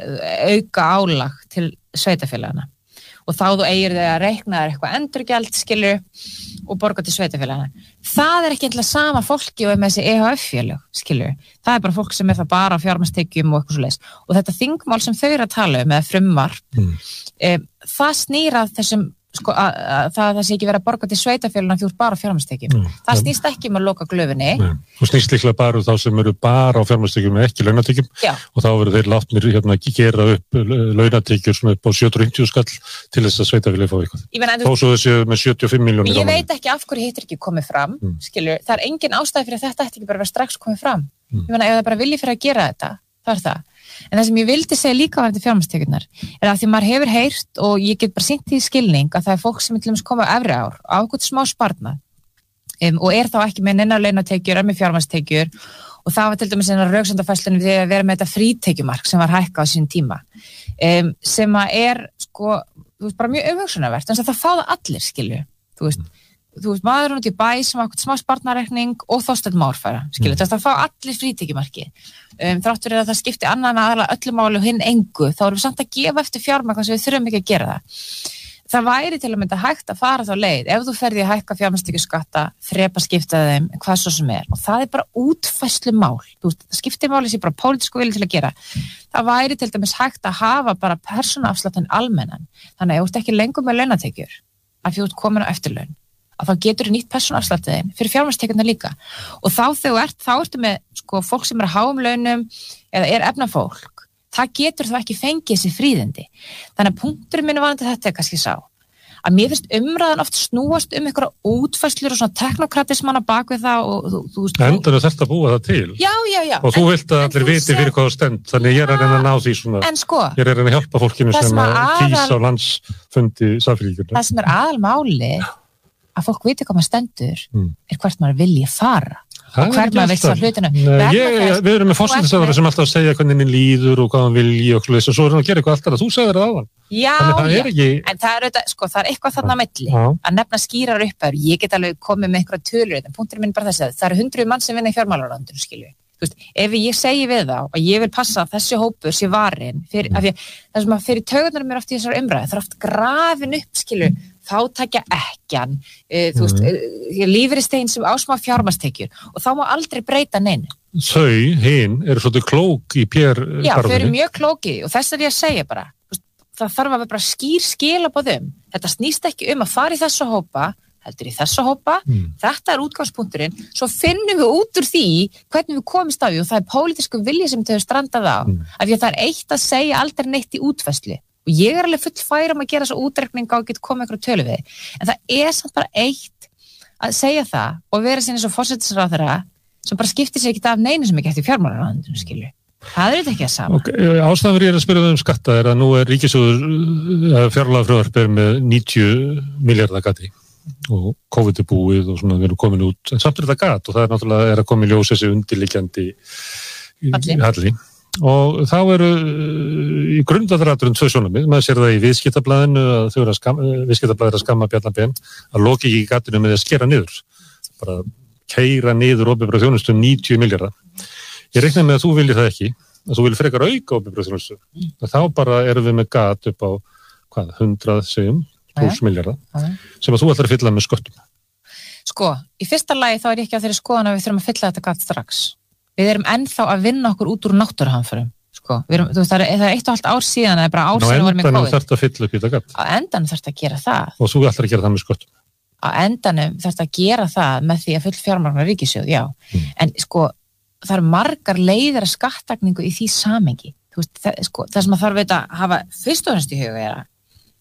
auka álag til sveitarfélagana. Og þá þú eigir þau að reikna þér eitthvað endurgjald, skilur, og borga til sveitarfélagana. Það er ekki eitthvað sama fólki og er með þessi E H F-félög, skilur. Það er bara fólk sem er það bara á fjármagnstekjum og eitthvað svoleiðis. Og þetta þingmál sem þau eru að tala um, eða frumvarp, Mm. um, það snýrað þessum, sko, að, að það, það sé ekki verið að borga til sveitarfélagana því þú ert bara á fjármagnstekjum. Mm. Það snýst ekki um að loka glöfunni. Nei. Þú snýst líklega bara um þá sem eru bara á fjármagnstekjum en ekki launatekjum, Já. og þá verður þeir látnir hérna að gera upp launatekjur svona upp á sjötíu og fimmtíu skall til þess að sveitafélagið fá eitthvað. Ég meina, en Þó þú- svo þessi með sjötíu og fimm milljónir Ég veit ekki af hverju hitt er ekki komið fram, Mm. skilur, það er engin ástæði fyrir að þetta ætti ekki bara að vera strax komið fram. Mm. Ég meina, ef það er bara vilji fyrir að gera þetta, það er það. En það sem ég vildi segja líka á þetta fjármagnstekjurnar er að því maður hefur heyrt og ég get bara sýnt því í skilning að það er fólk sem er til dæmis komið á efri ár á eitthvað smá sparnað um, og er þá ekki með neina launatekjur, er með fjármagnstekjur og það var til dæmis einhverja röksendafæslunum við að vera með þetta frítekjumark sem var hækkað á sín tíma um, sem að er sko, þú veist, bara mjög umhugsunarvert en það fá það allir, skilju þú veist, þú veist, maður er út í bæ sem hafa smá sparnareikning og þóstætt márfæra, skilju, mm. það fá allir frítekjumarki um, þráttur er að það skipti annan aðalega öllu máli og hinn engu, þá erum við samt að gefa eftir fjármagn sem við þurfum ekki að gera það það væri til að mynda hægt að fara þá leið ef þú ferði að hækka fjármagnstekjuskatta þrepa skipta þeim, hvað svo sem er og það er bara útfærslu mál þú veist, það skiptir máli sem bara pólitísku vilji til að gera það væri til dæmis hægt að hafa bara persónuafsláttinn almennan þannig að ef þú ert ekki lengur með launatekjur af því þú ert komin á eftirlaun að þá getur þú nýtt persónuafsláttinn fyrir fjármagnstekjurnar líka og þá þegar þú ert, þá ertu með sko, fólk sem er á háum launum eða er efnafólk það getur þá ekki fengið þessi fríðindi. Þannig að punkturinn minn varandi þetta er kannski sá. Að mér finnst umræðan oft snúast um einhverja útfærslur og svona teknokratismanna bak við það og þú, þú veist... Endur þetta að búa það til. Já, já, já. Og þú en, vilt að allir viti seg... fyrir hvað það stend, þannig ég er að reyna að ná því svona... En sko... Ég er að reyna að hjálpa fólkinu sem, sem að aðal... kýsa á landsfundi samfélgjunar. Það sem er aðalmáli að fólk viti hvað maður stendur mm. er hvert maður vilji fara. Og hvert maður vill það hlutinu Við erum með forsætisráðherra sem alltaf að segja hvernig minn líður og hvað hann vilji og svo og svo er hann að gera eitthvað alltaf að þú segir það á hann Já, það já, ekki... en það er, auðvitað, sko, það er eitthvað þarna á milli Já. að nefna skýrar uppæður, ég get alveg komið með einhverja tölur, en punkturinn minn bara þessi að það eru hundruð mann sem vinna í fjármálaráðuneytinu, skilju Þú veist, ef ég segi við þá að ég vil passa að þessi hópur sé varin fyrir, af því að það sem að fyrir taugarnar mér oft í þessar umræðu, það er oft grafin upp, skilju, þátækja ekkjan, uh, þú veist, uh, lífeyristegin sem ásmá fjármagnstekjur og þá má aldrei breyta neinu. Þau, hinn, eru svolítið klók í pér Já, þau eru mjög klóki og þess er ég að segja bara, veist, það þarf að vera bara skýr skilaboðum, þetta snýst ekki um að fara í þessu hópa, heldur í þessu hópa, mm. þetta er útgangspunkturinn, svo finnum við út úr því hvernig við komist á því og það er pólitísku vilji sem þau strandað á, mm. af því að það er eitt að segja aldrei neitt í útfærslu og ég er alveg full færa um að gera svo útreikninga og geta komið einhverju tölu við, en það er samt bara eitt að segja það og vera sinni svo forsætisráðherra sem bara skiptir sér ekki af neinu sem ekki eftir fjármálaráðuneytinu, skilju. Það er þetta ekki að sama. Okay, ástæðan fyrir ég er að spyrja um skatta er að nú er ríkissjóður fjárlagafrumvarp er með níutíu milljarða gati og COVID er búið og svona við erum komin út en samt er þetta gat og það er náttúrulega er að koma í ljós þessi undirliggjandi halli og þá eru í grundvallaraturinn tvö sjónarmið, maður sér það í viðskiptablaðinu að þau eru að skamma, viðskiptablaðið er að skamma Bjarna Ben að loki ekki í gatinu með að skera niður bara keyra niður opinbera þjónustu níutíu milljarða. Ég reikna með að þú viljið það ekki að þú viljið frekar auka opinbera þjónustu mm. þá bara erum við með gat upp á hvað, hundrað segjum pluss milljarða sem að þú ætlar að fylla með sköttum. Sko, í fyrsta lagi þá er ég ekki á þeirri skoðan að við þurfum að fylla þetta gat strax. Við erum ennþá að vinna okkur út úr náttúruhamförum. Sko, við erum, þú veist, það er, það er eitt og halvt ár síðan eða bara ár síðan vorum við COVID. Á endanum þarf þetta að fylla upp í þetta gat. Á endanum þarf þetta að gera það. Og þú ætlar að gera það með sköttum. Á endanum þarf þetta að gera það með því að full fjármagna ríkissjóð, já. Mm. En sko, það eru margar leiðir að skattlagningu í því samhengi. Þú þú veist, það, sko, það sem að þarf að hafa fyrst og fremst í huga er að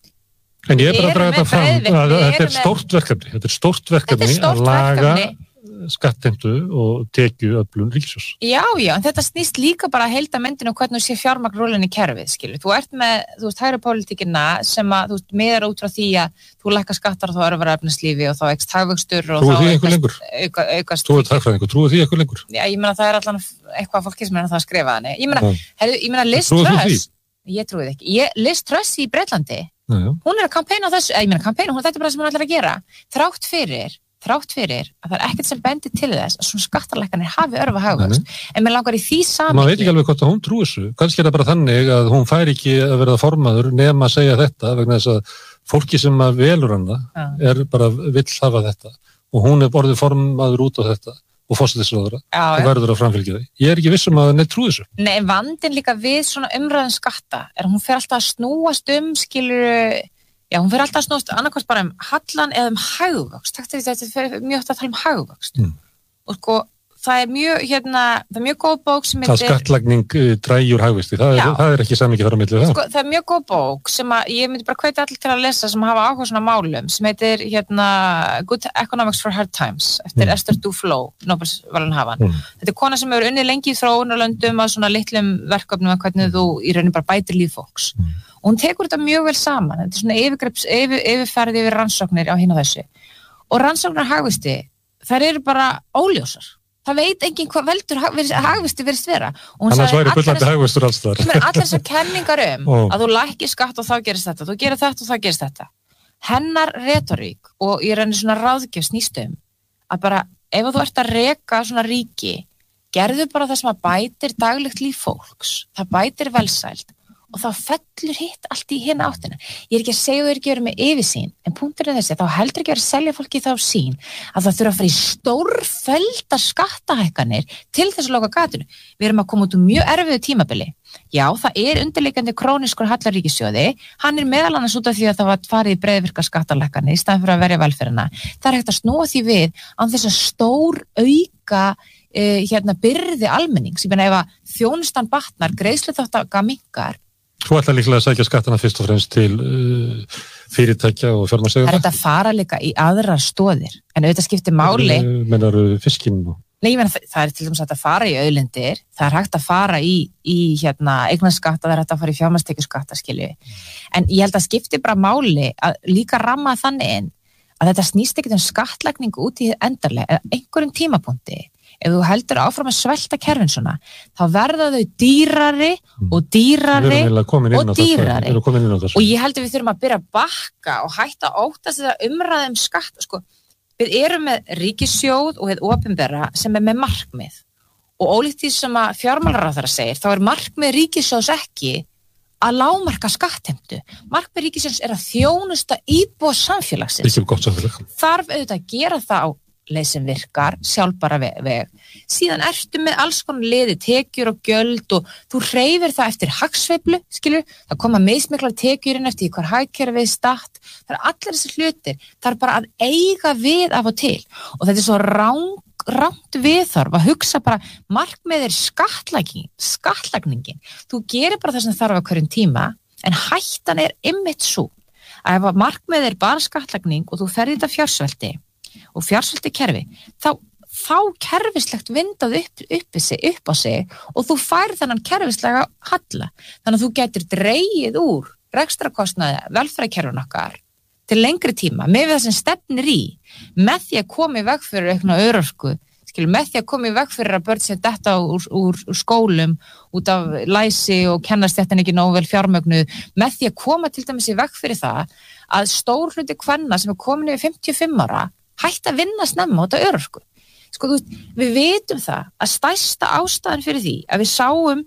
En ég er bara að draga þetta fram að þetta er stórt verkefni, þetta er stórt verkefni að laga skattheimtu og tekjuöflun ríkissjóðs. Já, já, en þetta snýst líka bara að heilda myndinu og hvernig þú sé fjármagn rúlinn í kerfið, skilur. Þú ert með, þú veist, hægri pólitíkina sem að, þú veist, miðar út frá því að þú lækkar skattar og þá eru að vera efnislífi og þá eykst hagvöxtur og Trúið þá aukast, auka, aukast... Trúið hagfræðingur, trúið því eitthvað lengur? Já, ég meina það er allan eitthvað fólki sem er það að skrifa þannig. Ég meina, ja. herru, ég meina Liz Truss, ég trúið ekki, ég, Liz Truss í Bretlandi, ja, ja. hún er að kampæna þessu, ég meina kampæna, hún þetta er bara sem hún ætlar að gera, þrátt fyrir þrátt fyrir að það er ekkert sem bendir til þess að svona skattarlækkanir hafi örva hagvöxt en mér langar í því samhengi maður veit ekki alveg hvort að hún trúi þessu kannski er það bara þannig að hún fær ekki að verða formaður nema að segja þetta vegna þess að fólki sem að velur hana ja. er bara vill hafa þetta og hún er borðið formaður út á þetta og forsætisráðherra og verður að framfylgja því ég er ekki viss um að neitt trúi þessu Nei, en vandinn líka við svona umræðum skatta er að hún fer alltaf að snúast um skilur Já, hún fyrir alltaf að snúast annarkvæmst bara um hallan eða um hagvöxt. Þetta er mjög hægt að tala um hagvöxt. Mm. Og sko, það er mjög, hérna, það er mjög góð bók sem heitir... Það skattlagning drægjur hagvexti, það, það er ekki samvikið þar á milli það. Sko, það er mjög góð bók sem að, ég myndi bara hvetja allir til að lesa sem hafa áhuga svona málum, sem heitir, hérna, Good Economics for Hard Times, eftir mm. Esther Duflo, Nóbelsverðlaunahafan. Mm. Þetta er kona sem hefur unnið lengi í þróunarlöndum að svona litlum verkefnum að hvernig þú í rauninni bara bætir líf fólks. Mm. Og hún tekur þetta mjög vel saman, þetta er svona yfirgreps, yfir, yfirferði yfir rannsóknir á hinn og þessu. Og rannsóknar hagvexti, þær eru bara óljósar. Það veit enginn hvað veldur hagvexti virðist vera. Annars væri bullandi hagvextur alls þar. Allar þessar kenningar um oh. að þú lækkir skatt og þá gerist þetta, þú gerir þetta og þá gerist þetta. Hennar retorík og ég reyni svona ráðgjöf snýst um að bara ef þú ert að reka svona ríki, gerðu bara það sem að bætir daglegt líf fólks, það bætir velsæld. Og þá fellur hitt allt í hérna áttina. Ég er ekki að segja þau er ekki verið með yfirsýn, en punkturinn er þessi, þá heldur ekki verið að selja fólki þá sín að það þurfa að fara í stórfellda skattahækkanir til þess að loka gatinu. Við erum að koma út úr mjög erfiðu tímabili. Já, það er undirliggjandi króniskur hallaríkissjóði, hann er meðal annars út af því að það var farið í breiðvirka skattalækkanir í staðan fyrir að verja velferðina. Það er hægt að snúa því við án þess að stór auka uh, hérna, byrði almennings. Ég meina ef að þjónustan batnar, greiðsluþáttaka minnkar. Þú ætlar líklega að sækja skattana fyrst og fremst til uh, fyrirtækja og fjármagnseigendum. Það er þetta að fara líka í aðrar stoðir, en auðvitað skiptir máli. Mennar fiskinn? Nei, ég meina það, það er til dæmis að fara í auðlindir, það er hægt að fara í, í hérna, eignarskatta, það er hægt að fara í fjármagnstekjuskatta, skilju. En ég held að skiptir bara máli að líka ramma þannig inn að þetta snýst ekkert um skattlagningu út í endarlega, eða einhverjum tímapunkti. Ef þú heldur áfram að svelta kerfin svona, þá verða þau dýrari og dýrari og dýrari. Og ég heldur við þurfum að byrja að bakka og hætta að óttast þetta umræða um skatt. Sko, við erum með ríkissjóð og hið opinbera sem er með markmið. Og ólíkt því sem að fjármálaráðherra segir, þá er markmið ríkissjóðs ekki að lágmarka skattheimtu. Markmið ríkissjóðs er að þjónusta íbúa samfélagsins. Ekki gott samfélag. Þarf auðvitað að gera það á leið sem virkar, sjálfbara veg. Síðan ertu með alls konar liði, tekjur og gjöld og þú hreyfir það eftir hagsveiflu, skilur, það koma meðsmiklar tekjurinn eftir hvar hagkerfið er statt, það er allir þessi hlutir, það er bara að eiga við af og til og þetta er svo ráng, rangt viðþorf að hugsa bara markmið er skattlagning, skattlagningin, þú gerir bara það sem þarf á hverjum tíma en hættan er einmitt svo að ef markmið er bara skattlagning og þú ferði þetta fjársvelti og fjársvelti kerfi, þá, þá kerfislegt vindað upp, upp, sig, upp á sig og þú fær þennan kerfislega halla. Þannig að þú getur dregið úr rekstrakostnaði velferðarkerfin okkar til lengri tíma með það sem stefnir í, með því að koma í veg fyrir eitthvað örorku, skilur, með því að koma í veg fyrir að börn sér detta úr, úr, úr skólum út af læsi og kennast þetta ekki nógu vel fjármögnuð, með því að koma til dæmis í veg fyrir það að stór hluti kvenna sem er komin yfir fimmtíu og fimm ára hætt að vinna snemma út af örorku. Sko, við vitum það að stærsta ástæðan fyrir því að við sáum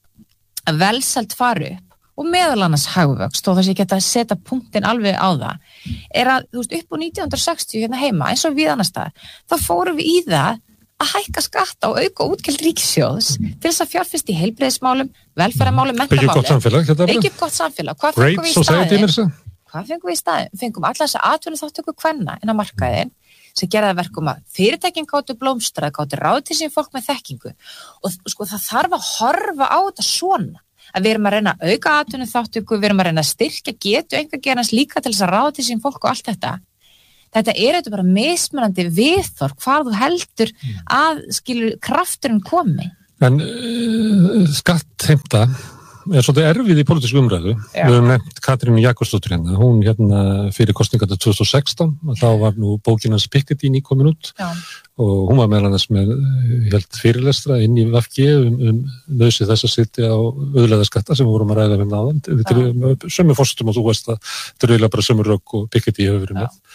að velsæld fari upp og meðal annars hagvöxt og þess að ég geta að setja punktin alveg á það er að þú veist, upp á nítján hundruð sextíu hérna heima eins og við annars staðar, þá fórum við í það að hækka skatta og auka útgjöld ríkissjóðs til þess að fjárfesta í heilbrigðismálum, velferðarmálum, menntamálum. Byggja gott samfélag, þetta er Byggja gott samfélag. Hvað fengum við í staðinn? Hvað fengum við í staðinn? Fengum alla þessa atvinnuþátttöku kvenna inn á markaðinn sem gerði verkum að fyrirtækin gátu blómstra, gátu ráð til sín fólk með þekkingu og sko það þarf að horfa á þetta svona að við erum að reyna að auka atvinnuþátttöku, við erum að reyna að styrkja getu einkageirans líka til þess að ráða til sín fólk og allt þetta. Þetta er þetta bara mismunandi viðhorf, hvað þú heldur að skilur krafturinn komi. En uh, skattheimta er svolítið erfið í pólitísku umræðu. Já. Við höfum nefnt Katrínu Jakobsdóttur hérna, hún hérna fyrir kosningarnar tvö þúsund og sextán, þá var nú bókin hans Piketty nýkomin út. Já. Og hún var meðal annars með helt fyrirlestra inn í V G um, um nauðsynlegt þess að sitja á auðlegðarskatta sem við vorum að ræða með náðan. Þetta er sömu fórstum og þú veist að þetta er eiginlega bara sömu rök og Piketty hefur verið með.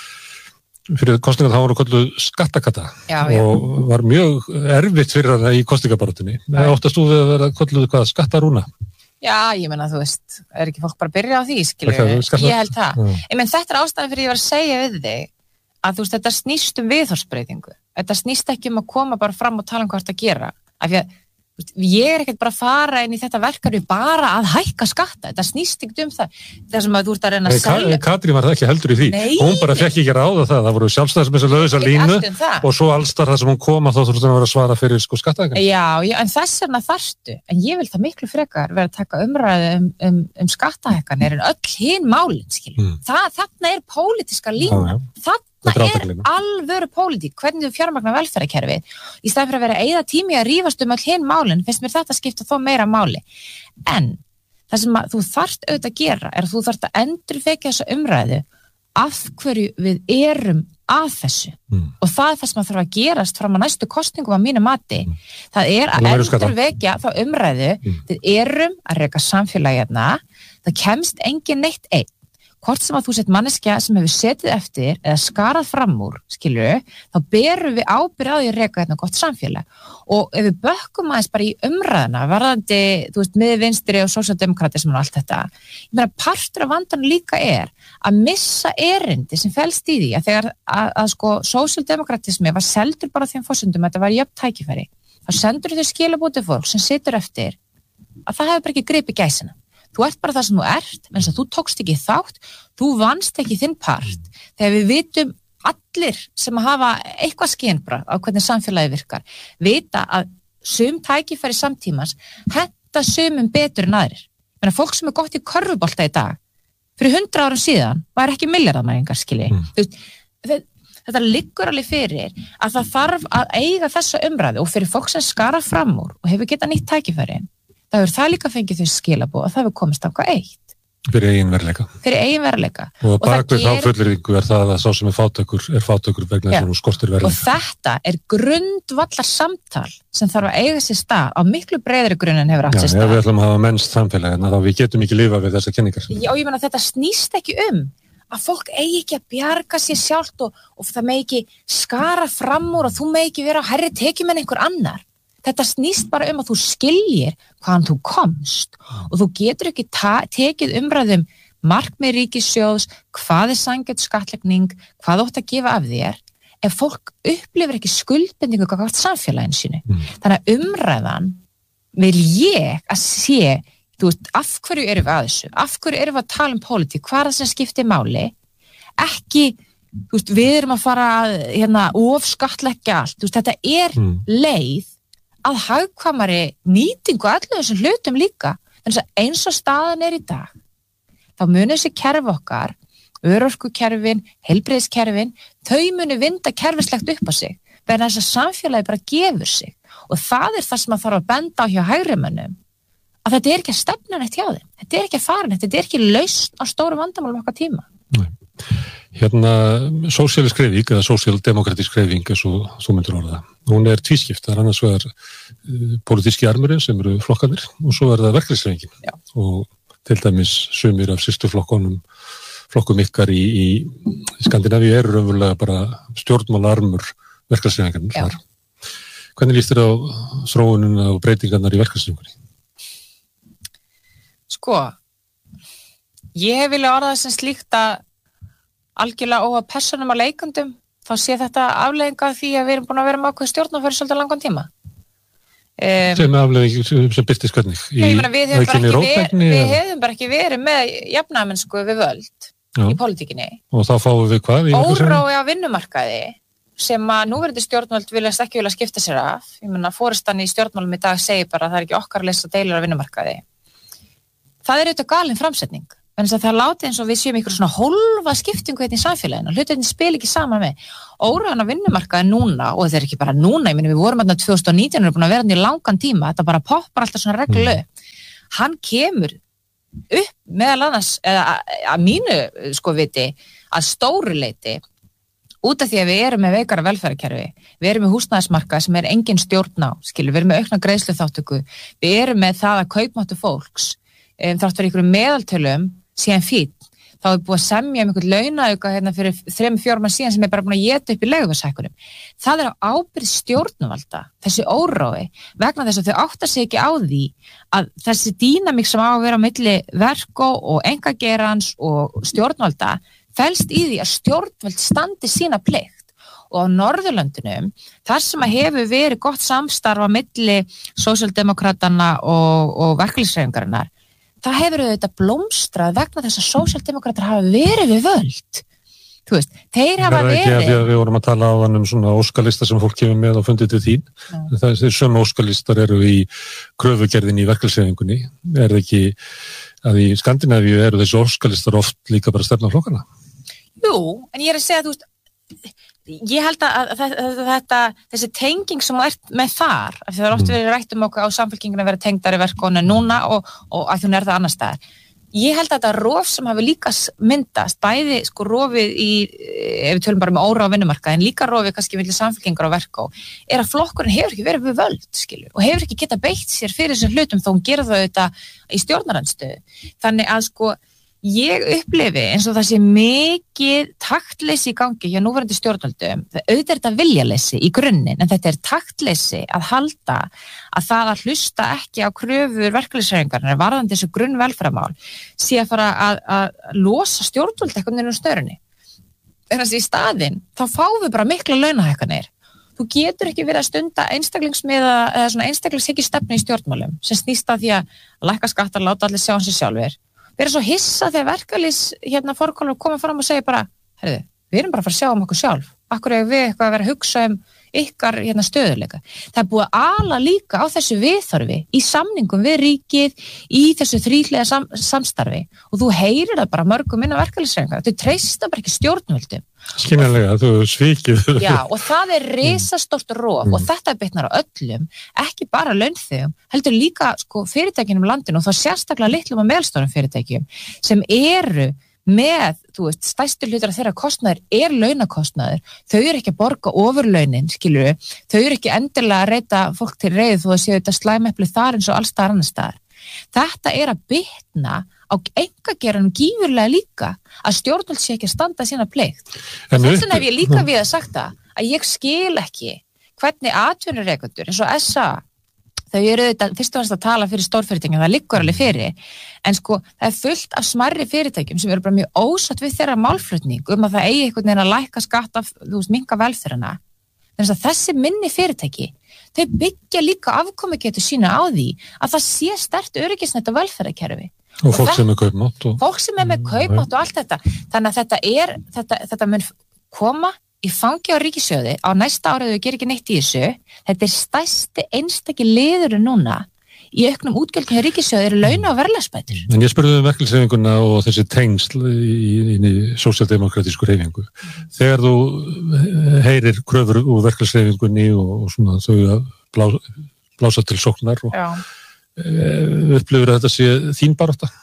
Fyrir kosningar þá voru kolluð skattakata já, já. og var mjög erfitt fyrir hana í kosningabaráttunni. Óttast þú við að vera kolluð hvað skattarúna? Já, ég meina þú veist, er ekki fólk bara að byrja á því, skilur við? Ég held það. Ja. Ég menn þetta er ástæðan fyrir ég var að segja við þig að þú veist, þetta snýst um viðhorfsbreytingu. Þetta snýst ekki um að koma bara fram og tala um hvað þetta að gera. Af því að ég er ekkert bara að fara inn í þetta verkefni bara að hækka skatta. Þetta snýst ekkert um það. Það sem að þú ert að reyna að selja. Katrín var það ekki heldur í því. Nei. Hún bara fekk ekki ráða það. Það voru sjálfstæðismenn sem lögðu þessa línu um og svo allstar það sem hún kom að þá þurfti hann að vera að svara fyrir sko skattahækkanir. Já, já, en þess vegna þarftu. En ég vil það miklu frekar vera að taka umræðu um, um, um skattahækkanir en öll hin málin, skilur. Mm. Það, þarna er pólitíska lína. Það Það er alvöru pólitík, hvernig þú fjármagnar velferðarkerfið. Í staðinn fyrir að vera að eyða tími að rífast um all hin málin, finnst mér þetta skipta þó meira máli. En það sem að þú þarft auðvitað að gera er að þú þarft að endurvekja þessa umræðu af hverju við erum að þessu. Mm. Og það er það sem að þarf að gerast fram að næstu kosningum að mínu mati. Mm. Það er að endurvekja þá umræðu, mm. við erum að reka samfélagina, það kemst engin neitt einn. Hvort sem að þú sett manneskja sem hefur setið eftir eða skarað fram úr, skilur, þá berum við ábyrgð á því að reka hérna gott samfélag. Og ef við bökkum aðeins bara í umræðuna, varðandi, þú veist, miðvinstri og sósíaldemókratism og allt þetta, ég meina, partur af vandanum líka er að missa erindi sem felst í því að þegar að, að sko sósíaldemókratismi var seldur bara þeim forsendum að þetta var jöfn tækifæri, þá sendur þau skilabóti fólk sem situr eftir að það hefur bara ekki gripið gæsina. Þú ert bara það sem þú ert, menn að þú tókst ekki þátt, þú vannst ekki þinn part. Þegar við vitum allir sem að hafa eitthvað skynbragð á hvernig samfélagi virkar, vita að sum tækifæri samtímans henta sumum betur en aðrir. Menn að fólk sem er gott í körfubolta í dag, fyrir hundra árum síðan, var ekki milljarðamæringar, skilji. Mm. Þetta liggur alveg fyrir að það þarf að eiga þessa umræðu og fyrir fólk sem skara fram úr og hefur getað nýtt tækifæri. Það hefur það líka fengið þau skilabóð að það hefur komist á hvað eitt. Fyrir eigin veruleika. Fyrir eigin veruleika. Og bakvið ger... þá fullyrðingu er það að sá sem er fátökur er fátökur vegna þess að hún skortir veruleika. Og þetta er grundvallar samtal sem þarf að eiga sér stað á miklu breiðari grunn en hefur átt sér stað. Já, ef við ætlum að hafa mennst samfélag en þá við getum ekki lifað við þessar kenningar. Já, ég meina þetta snýst ekki um að fólk eigi ekki að bjarga sér sjálft og, og það megi ekki skara fram úr og þú megi ekki vera á hærri tekjum en einhver annar. Þetta snýst bara um að þú skiljir hvaðan þú komst og þú getur ekki ta- tekið umræðum markmið ríkissjóðs, hvað er sanngjörn skattlegning, hvað þú átt að gefa af þér ef fólk upplifir ekki skuldbindingu gagnvart samfélaginu sínu. Mm. Þannig að umræðan vil ég að sé, þú veist, af hverju erum við að þessu, af hverju erum við að tala um pólitík, hvað er það sem skiptir máli, ekki, þú veist, við erum að fara að hérna, of skattleggja allt, þú veist, þetta er mm. leið að hagkvæmari nýtingu allir þessum hlutum líka. Þannig að eins og staðan er í dag, þá munu þessi kerfi okkar, örorkukerfin, heilbrigðiskerfin, þau munu vinda kerfislegt upp á sig, verðan þess að samfélagi bara gefur sig. Og það er það sem að þarf að benda á hjá hægrimönnum, að þetta er ekki að stefna neitt hjá þeim. Þetta er ekki að fara neitt, þetta er ekki lausn á stóru vandamálum okkar tíma. Nei. Hérna, sósíalísk hreyfing eða sósíaldemókratísk hreyfing eins og þú myndir orða það. Hún er tvískipt, það er annars vegar uh, pólitíski armurinn sem eru flokkanir og svo er það verkalýðshreyfingin. Og til dæmis sumir af systurflokkunum, flokkum ykkar í, í Skandinavíu eru raunverulega bara stjórnmálarmur verkalýðshreyfingarnar. Hvernig líst þér á þróunina og breytingarnar í verkalýðshreyfingunni? Sko, ég hef vilja orða það sem slíkt að algjörlega óa persónum að leikandum, þá sé þetta afleiðinga því að við erum búin að vera með ákveð stjórnarfæri svolítið langan tíma. Um, sem afleiðing sem byrtist hvernig? Í, ég meina, við hefum bara ekki, ver, við hefum bara ekki verið með jafnaðarmennsku við völd Já. Í pólitíkinni. Og þá fáum við hvað? Órói á vinnumarkaði sem að núverandi stjórnvöld viljast ekki vilja skipta sér af. Ég meina, forystan í stjórnmálum í dag segir bara að það er ekki okkar að leysa deilur á vinnumarkaði. það er auðvitað galin framsetning. Þannig að það láti eins og við séum ykkur svona hólfa skiptingu hérna í samfélaginu. Hlutirnir spila ekki saman með. Óróðan á vinnumarkaði núna, og þetta er ekki bara núna, ég meni við vorum hérna tvö þúsund og nítján og erum búin að vera hérna í langan tíma, þetta bara poppar alltaf svona reglulega. Hann kemur upp meðal annars, eða að mínu sko viti, að stóru leyti, út af því að við erum með veikara velferðarkerfi, við erum með húsnæðismarkað sem er engin stjórn á, skilur, við erum með aukna greiðsluþátttöku, við erum með það að kaupmáttur fólks, um, þrátt fyrir einhverjum meðaltölum síðan fín, þá er búið að semja um einhvern launaauka hérna fyrir þrem, fjórum árum síðan sem er bara búin að éta upp í leiguverðshækkunum. Það er á ábyrgð stjórnvalda, þessi órói, vegna þess að þau átta sig ekki á því að þessi dýnamík sem á að vera á milli verkó og einkageirans og stjórnvalda felst í því að stjórnvald standi sína plikt. Og á Norðurlöndunum, þar sem að hefur verið gott samstarf á milli sósíaldemókratana og, og verkalýðshreyfingarinnar, það hefur auðvitað blómstrað vegna þess að sósíaldemókratar hafa verið við völd. Þú veist, þeir hafa verið... Það er ekki að við vorum að tala á hann um svona óskalista sem fólk kemur með og fundið til þín. Ja. Þeir sömu óskalistar eru í kröfugerðinni í verkalýðshreyfingunni. Er það ekki að í Skandinavíu eru þessi óskalistar oft líka bara stefna flokkana? Jú, en ég er að segja að þú veist, ég held að þetta, þessi tenging sem þú ert með þar, af því það er oft verið rætt um okkur á samfélkinguna að vera tengdari verkonu núna og, og að hún er það annars staðar. Ég held að þetta rof sem hafi líka myndast, bæði sko rofið í, ef við tölum bara með óra á vinnumarkaði, en líka rofið kannski milli samfélkingar og verkó, er að flokkurinn hefur ekki verið við völd, skilur, og hefur ekki geta beitt sér fyrir þessum hlutum þó hún gera það auðvitað í stjórnarandstöðu. Þannig að sko, ég upplifi eins og það sé mikið taktleysi í gangi hjá núverandi stjórnvöldum, auðvitað er þetta viljaleysi í grunninn, en þetta er taktleysi að halda að það að hlusta ekki á kröfur verkalýðshreyfingarinnar varðandi þessu grunnvelferðarmál sé að fara að, að losa stjórnvöld eitthvað niður um störunni. Þannig að í staðinn, þá fáum við bara mikla launahækkanir. Þú getur ekki verið að stunda einstaklingsmiða eða svona einstaklingshyggju stefnu í stjórnmálum sem snýst að því að lækka skattar, láta allir sjá hans sjálfur. Við erum svo hissa þegar verkalýðs hérna fórkólum koma fram og segja bara, herðu, við erum bara að fara að sjá um okkur sjálf. Akkur er við eitthvað að vera að hugsa um ykkar hérna stöðuleika. Það er búið að ala líka á þessu viðþorfi í samningum við ríkið, í þessu þríhliða sam, samstarfi og þú heyrir það bara mörgum innan verkalýðshreyfinga. Þau treysta bara ekki stjórnvöldum. Skynjanlega, þú svikið. Já, og það er risastórt rof mm. og þetta bitnar á öllum, ekki bara launþegum, heldur líka sko, fyrirtækjum í landinu og þá sérstaklega litlum og meðalstórum fyrirtækjum sem eru með, þú veist, stærstu hlutar af þeirra kostnaður er launakostnaður, þau eru ekki að borga ofurlaunin, skilur við, þau eru ekki endilega að reyta fólk til reið þó að séu þetta slæmepli þar eins og alls staðar annars staðar. Þetta er að bitna á einkageranum gífurlega líka að stjórnvöld sé ekki að standa sína plikt. Þess vegna hef ég líka við að sagt það að ég skil ekki hvernig atvinnurekendur eins og S A þau eru auðvitað fyrst og fremst að tala fyrir stórfyrirtækjum, það liggur alveg fyrir, en sko það er fullt af smærri fyrirtækjum sem eru bara mjög ósátt við þeirra málflutning um að það eigi einhvern veginn að lækka skatta, þú veist, minnka velferðina. Þannig að þessi minni fyrirtæki, þau byggja líka afkomugetu sína á því að það sé sterkt öryggisnet á velferðarkerfi. Og fólk sem er kaupmátt. Og... Fólk sem er með kaupmátt og allt þetta. Þannig að þetta er, þetta, þetta mun koma í fangi á ríkissjóði á næsta árið þau gerir ekki neitt í þessu. Þetta er stærsti einstaki liðurinn núna í auknum útgjöldum hjá ríkissjóði eru launa og verðlagsbætur. En ég spurði um verkalýðshreyfinguna og þessi tengsl í, í sósíaldemókratísku hreyfingu. Þegar þú heyrir kröfur úr verkalýðshreyfingunni og, og svona þau að blá, blása til sóknar og upplifir að þetta sé þín barátta?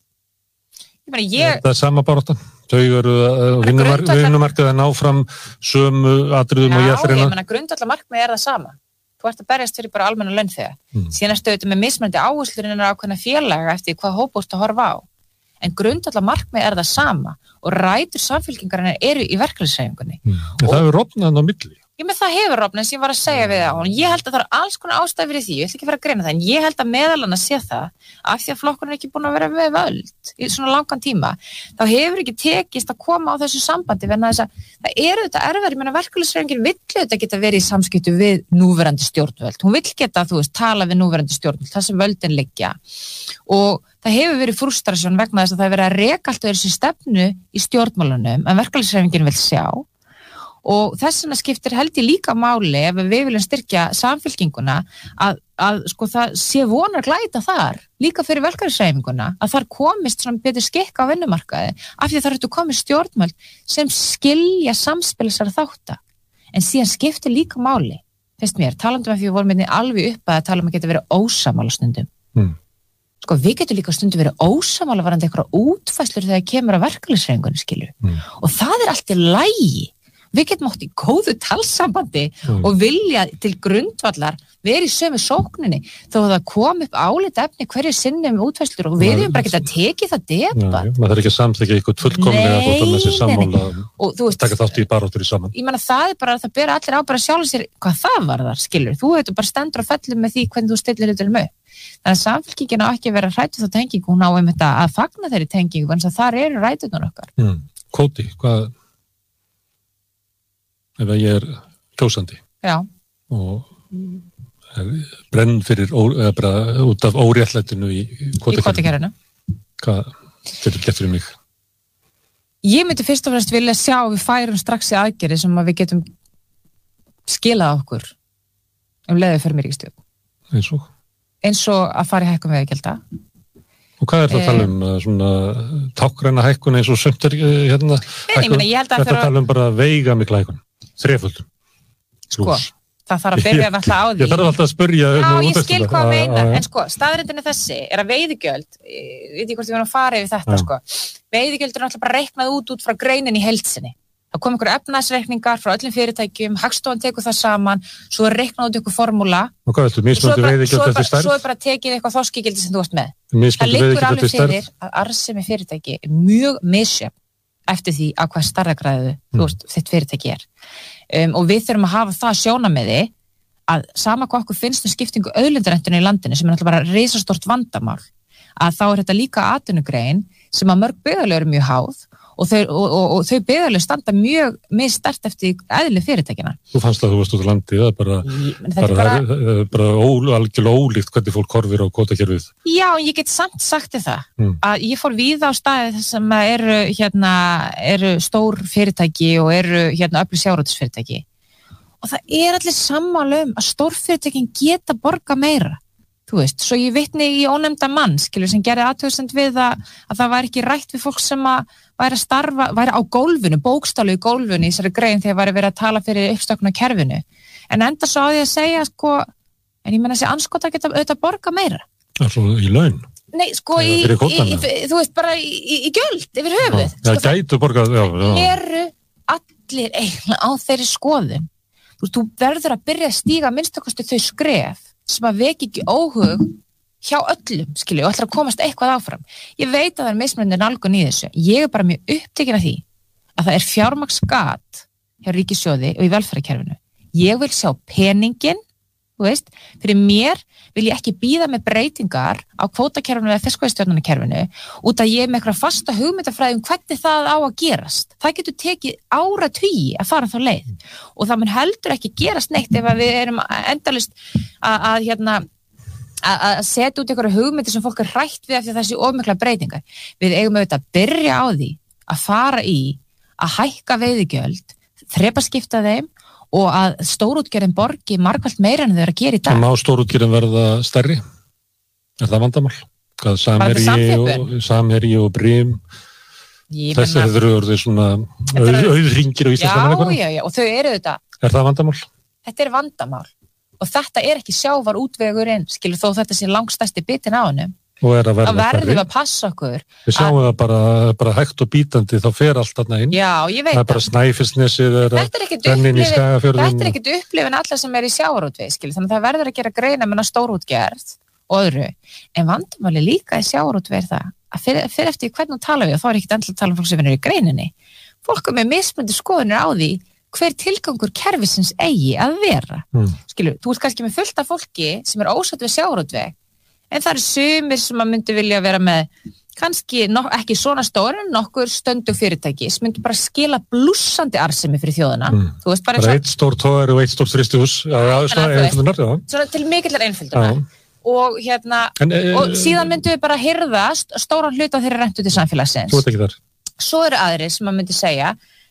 Ég meina, ég... Þetta er sama barátta? Þau eru vinnumarkað að ná fram sömu atriðum og ég fyrir Já, ég meina, grundvallarmarkmið er það sama. Þú ert að berjast fyrir bara almenna launþega. Mm. Síðan ertu auðvitað með mismunandi áherslur innan ákveðna félaga eftir hvað hóp úrst að horfa á. En grundvallarmarkmið er það sama og rætur samfélkingarinnar eru í verkalýðshreyfingunni. Mm. En það hefur rofnað á milli. Ég með það hefur rofnað sem ég var að segja við það og ég held að það er alls konar ástæði fyrir því, ég ætla ekki að fara að greina það, en ég held að meðal annars sé það af því að flokkurinn er ekki búin að vera með völd í svona langan tíma, þá hefur ekki tekist að koma á þessu sambandi vegna þess að það eru þetta erfæri, ég meina verkalýðshreyfingin vill þetta geta verið í samskiptu við núverandi stjórnvöld, hún vill geta, þú veist, tala við núverandi stjórnvöld, það sem völdin liggja og það hefur verið frústrasjón vegna þess að það hefur verið að reka allt þessu stefnu í stjórnmálunum en verkalýðshreyfingin vill sjá og þess vegna skiptir held ég líka máli ef við viljum styrkja samfylkinguna að, að sko það sé vonar glæta þar, líka fyrir verkalýðshreyfinguna, að þar komist svona betur skikk á vinnumarkaði, af því að þar ertu komið stjórnvöld sem skilja samspilisar þátta, en síðan skiptir líka máli, finnst mér, talandum að því við vorum einnig alveg upp að tala um að geta verið ósamála stundum. Mm. Sko við getum líka stundum verið ósamála varandi eitthvað útfæslur þegar kemur að verkalýðshreyfingunni, skilju, mm. og það er allt í lagi. Við getum átt í góðu talsambandi mm. og vilja til grundvallar verið í sömu sókninni þó að það kom upp álitaefni hverju sinni um útfæslur og við erum bara ekki að teki það debat. Maður þarf ekki að samþykja eitthvað fullkomlega þótt að þessi sammála taka þátt í baráttur í saman. Ég meina það er bara að það bera allir á bara sjálf sér hvað það var þar, skilur. Þú veitur bara stendur og fellur með því hvernig þú stillir hlutunum upp. Þannig að samfylkingin á ekki að vera hrædd við þá tengingu, hún á um þetta að fagna þeirri tengingu en þar eru ræturnar okkar. Mm. Kvóti, hvað ef ég er kjósandi Já. og brenn fyrir ó, bara, út af óréttlætinu í kvótakerfinu. Hvað getur gert fyrir mig? Ég myndi fyrst og fremst vilja sjá að við færum strax í aðgerði sem að við getum skilað okkur um leiði fyrir mér í stjórn. Eins og? Eins og að fara í hækkun veiðigjalda. Og hvað er það að tala um? Svona tákgræna hækkun eins og sumt er hérna? Nei, ég meina, ég held að þetta tala um bara veiga mikla hækkun. Þreföldum. Sko, það þarf að byrja alltaf á því. Ég þarf alltaf að spyrja. Já, ég skil hvað að meina, en sko, staðreyndin er þessi, er að veiðigjöld, ég veit ekki hvort ég var að fara yfir þetta, sko, veiðigjöld er alltaf bara reiknað út út frá greinin í heilsinni. Það kom einhver efnahagsreikningar frá öllum fyrirtækjum, Hagstofan tekur það saman, svo er reiknað út einhver formúla, og hvað viltu, mismunandi veiðigjöld eftir stærð? Svo er bara tekið eitthvað þorskigildi sem þú varst með. Það liggur alveg fyrir að arðsemi fyrirtæki er mjög misjöfn eftir því að hvað stærðargráðu mm. þitt fyrirtæki er. Um, og við þurfum að hafa það sjónarmiði að sama hvað okkur finnst um skiptingu auðlindarentunni í landinu sem er náttúrulega bara risastort vandamál, að þá er þetta líka atvinnugrein sem að mörg byggðarlög eru mjög háð og þau, og, og, og þau byggðarlög standa mjög misstert eftir eðli fyrirtækina. Þú fannst að þú varst út á landi, það er bara, bara, bara, bara ó, algjörlega ólíkt hvernig fólk horfir á kvótakerfið. Já, ég get samt sagt þér það, mm. að ég fór víða á staði sem eru, hérna, eru stór fyrirtæki og eru hérna, öflug sjávarútvegsfyrirtæki. Og það er allir sammála um að stórfyrirtækin geta borga meira. Þú veist, svo ég vitni í ónefnda mann, skilur, sem gerði athugasemd við að, að það væri ekki rætt við fólk sem að væri að starfa, væri á gólfinu, bókstálu í gólfinu í þessari grein þegar væri verið að tala fyrir uppstöknu kerfinu. En enda svo á því að segja, sko, en ég menna þessi anskota geta auðvitað borga meira. Alltaf í laun? Nei, sko, í, í, í, þú veist, bara í, í gjöld yfir höfuð. Já, það sko, gætu borgað, já, já. Eru allir eiginlega á þeirri skoðun. Þú veist, þú verður að byrja að stíga minnstakosti þau skref sem að veki ekki óhug hjá öllum, skilju, og ætlar að komast eitthvað áfram. Ég veit að það er mismunandi nálgun í þessu. Ég er bara mjög upptekin af því að það er fjármagnsgat hjá ríkissjóði og í velferðarkerfinu. Ég vil sjá peningin, þú veist, fyrir mér vil ég ekki bíða með breytingar á kvótakerfinu eða fiskveiðistjórnarkerfinu út að ég er með eitthvað fasta hugmyndafræði um hvernig það á að gerast. Það getur tekið áratugi að fara þá leið og það mun heldur ekki gerast neitt ef að við erum endalaust að, að hérna að setja út einhverju hugmyndir sem fólk er hrætt við af því að það sé of miklar breytingar. Við eigum auðvitað að byrja á því að fara í að hækka veiðigjöld, þrepaskipta þeim og að stórútgerðin borgi margfalt meira en þau eru að gera í dag. Má stórútgerðin verða stærri? Er það vandamál? Hvað Samherji og, Samherji og Brim? Þessi hefur orðið svona auðhringir á Íslandsmannleikunum? Já, já, já, og þau eru þetta. Er það vandamál? Þetta er vandamál. Og þetta er ekki sjávar útvegurinn, skilur þó þetta sé langstæsti bitin á hennum. Og er að verða stærri. Það verður að passa okkur. Við sjáum það bara, bara hægt og bítandi, þá fer allt þarna inn. Já, ég veit það. Það er bara Snæfellsnesið, þetta er ekkert upplifin allar sem er í sjávarútvegi, skilur. Þannig að það verður að gera greina með stórútgerð og öðru. En vandamáli líka í sjávarútvegi er það, að fyrir, fyrir eftir hvernig tala við, og þá er ekkert endilega að tala um fólk sem er í greininni. Fólk er með mismunandi skoðunir á því hver tilgangur kerfisins eigi að vera. Mm. Skilur, þú ert kannski með fullt af fólki sem er ósátt við sjávarútveg, en það eru sumir sem að myndi vilja vera með kannski no, ekki svona stór en nokkur stöndu fyrirtæki sem myndi bara skila blússandi arðsemi fyrir þjóðina. Mm. Þú veist bara eitt stór tógar og eitt stór þristihús. Já, já, svona einföldunar, já. Svona til mikillar einföldunar. Og hérna, en, e, og síðan myndum við bara hirðast stóran hluta þeirra rentu til samfélagsins. Þú ert ekki þar. Svo eru aðrir sem að myndi segja,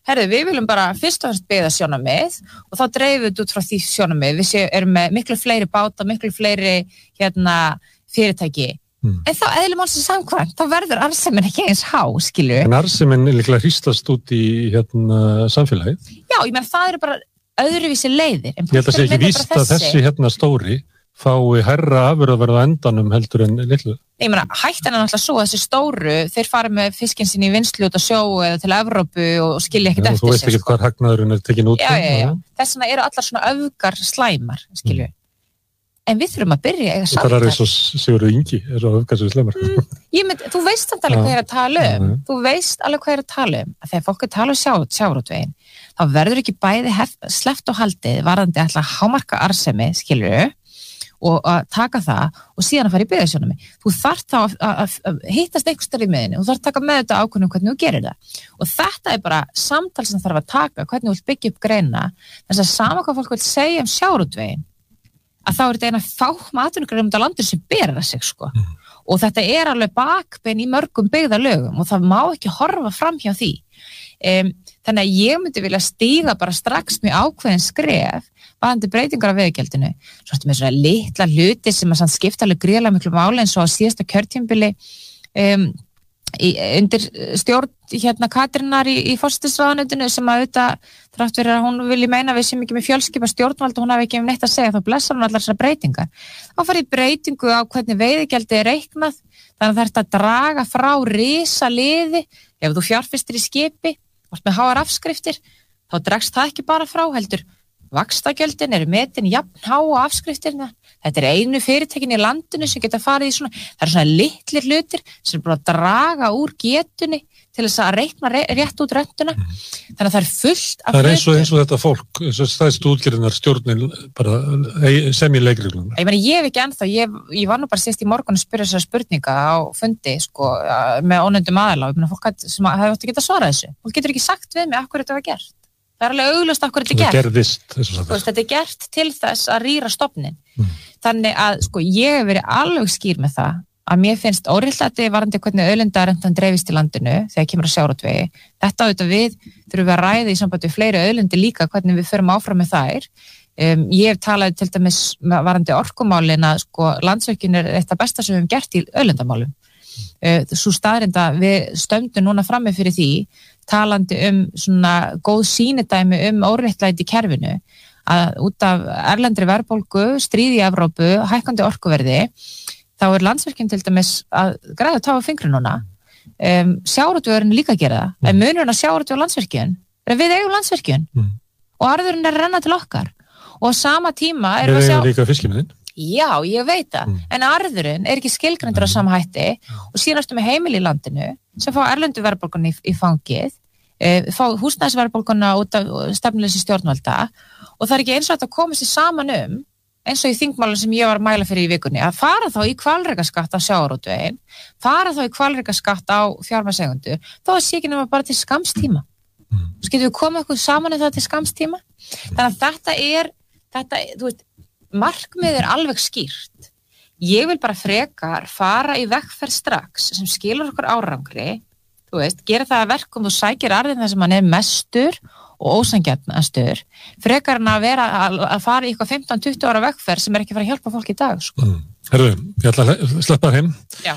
herðu, við viljum bara fyrst og fremst byggða sjónarmið og þá dreifum við út frá því sjónarmið, við sé, erum með miklu fleiri báta, miklu fleiri hérna, fyrirtæki, mm. en þá eðli málsins samkvæmt, þá verður arðsemin ekki eins há, skilju. En arðsemin er líklega hristast út í hérna, samfélagið? Já, ég menn það eru bara öðruvísi leiðir. Ég held að sé ekki víst að þessi hérna stóri fái hærra afurðaverð á endanum heldur en litlu. Ég meina, hættan er náttúrulega svo að þessi stóru, þeir fara með fiskinn sinni í vinnslu út á sjó eða til Evrópu og skilja ekkert eftir sig. Þú veist ekki hvað hagnaðurinn er tekin út. Já, já, já. Þess vegna eru allar svona öfgar slæmar, skilju. Mm. En við þurfum að byrja eiga samtal. Það er eins og Sigurður Ingi, er svo öfgar sem slæmar. Mm. Ég mynd, þú veist samt alveg hvað ég er að tala um. Ja. Þú veist alveg hvað ég er að tala um. Að þegar fólk er að tala um sjá, sjávarútveginn, þá verður ekki bæði hef, sleppt og haldið varðandi alltaf hámarka arðsemi, skilju, og að taka það og síðan að fara í byggðasjónarmi. Þú þarft þá að, að, að hittast einhvers staðar í miðinni og þú þarft að taka með þetta ákvörðun hvernig þú gerir það. Og þetta er bara samtal sem þarf að taka, hvernig þú vilt byggja upp greina, þess að sama hvað fólk vil segja um sjávarútveginn, að þá er þetta eina fáum atvinnugreinar um landið sem berir að sig, sko. Mm. Og þetta er alveg bakbein í mörgum byggðarlögum og það má ekki horfa fram hjá því. Um, þannig að ég myndi vilja stíga bara strax mjög ákveðin skref varðandi breytingar á veiðigjaldinu. Svo ertu með svona litla hluti sem að skipta alveg gríðarlega miklu máli eins og á síðasta kjörtímabili um, í, undir stjórn hérna Katrínar í, í forsætisráðuneytinu sem að auðvitað þrátt fyrir að hún vilji meina við sem ekki með fjölskipa stjórnvald og hún hafi ekki um neitt að segja, þá blessar hún allar þessar breytingar. Þá farið breytingu á hvernig veiðigjaldi er reiknað, þannig að það er að draga frá risa liði, ef þú fjárfestir í skipi, vart með háar afskriftir, þá dregst það ekki bara frá heldur. Vaxtagjöldin eru metin jafn há á afskriftirna. Þetta er einu fyrirtækin í landinu sem geta farið í svona, það eru svona litlir hlutir sem er bara að draga úr getunni til þess að reikna rétt út rentuna. Þannig að það er fullt af hlutir. Það er eins og, eins og þetta fólk, eins og stæðstu útgerðinar stjórnin bara sem í leikreglum. Ég meni, ég hef ekki ennþá, ég, ég var nú bara síðast í morgun að spyrja þessar spurninga á fundi, sko, með ónefndum aðila. Ég meni, fólk sem hefði átt að geta svarað þessu. Fólk getur ekki sagt við mig af hverju þetta var gert. Það er alveg augljóst af hverju þetta er gert. Gerðist, veist, þetta er gert til þess að rýra stofnin. Mm. Þannig að sko, ég hef verið alveg skýr með það að mér finnst óréttlæti varðandi hvernig auðlindarentan dreifist í landinu þegar kemur að sjávarútvegi. Þetta auðvitað við þurfum við að ræða í sambandi við fleiri auðlindi líka hvernig við förum áfram með þær. Um, ég hef talað til dæmis varðandi orkumálin að sko, Landsvirkjun er eitt af besta sem við hefum gert í auðlindamálum. Uh, svo staðreynd að við stöndum núna frammi fyrir því talandi um svona góð sýnidæmi um óréttlæti í kerfinu að út af erlendri verðbólgu, stríði í Evrópu, hækkandi orkuverði, þá er Landsvirkjun til dæmis að græða tá á fingri núna. Um, sjávarútvegurinn líka að gera það, mm. en munurinn að sjávarútveg og Landsvirkjun er að við eigum Landsvirkjun mm. og arðurinn er að renna til okkar og á sama tíma erum við að sjá... Við eigum líka fiskimiðinn. Já, ég veit það, mm. en arðurinn er ekki skilgreindur á sama hætti og síðan ertu með heimili í landinu sem fá erlendu verðbólguna í, í fangið, e, fá húsnæðisverðbólguna út af stefnuleysi stjórnvalda og það er ekki eins og þetta komið sér saman um, eins og í þingmálum sem ég var að mæla fyrir í vikunni, að fara þá í hvalrekaskatt á sjávarútveginn, fara þá í hvalrekaskatt á fjármagnseigendur, þó að sé ekki nema bara til skamstíma. Mm. Svo getum við komið okkur saman um það til skamstíma. Þannig að þetta er, þetta, þú veist, markmið er alveg skýrt. Ég vil bara frekar fara í vegferð strax sem skilur okkur árangri, þú veist, gera það að verkum þú sækir arðin þar sem hann er mestur og ósanngjarnastur, frekar en að vera að, að fara í eitthvað fimmtán til tuttugu ára vegferð sem er ekki að fara að hjálpa fólk í dag, sko. Mm. Herru, ég ætla að sleppa heim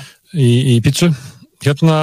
í, í pítsu. Hérna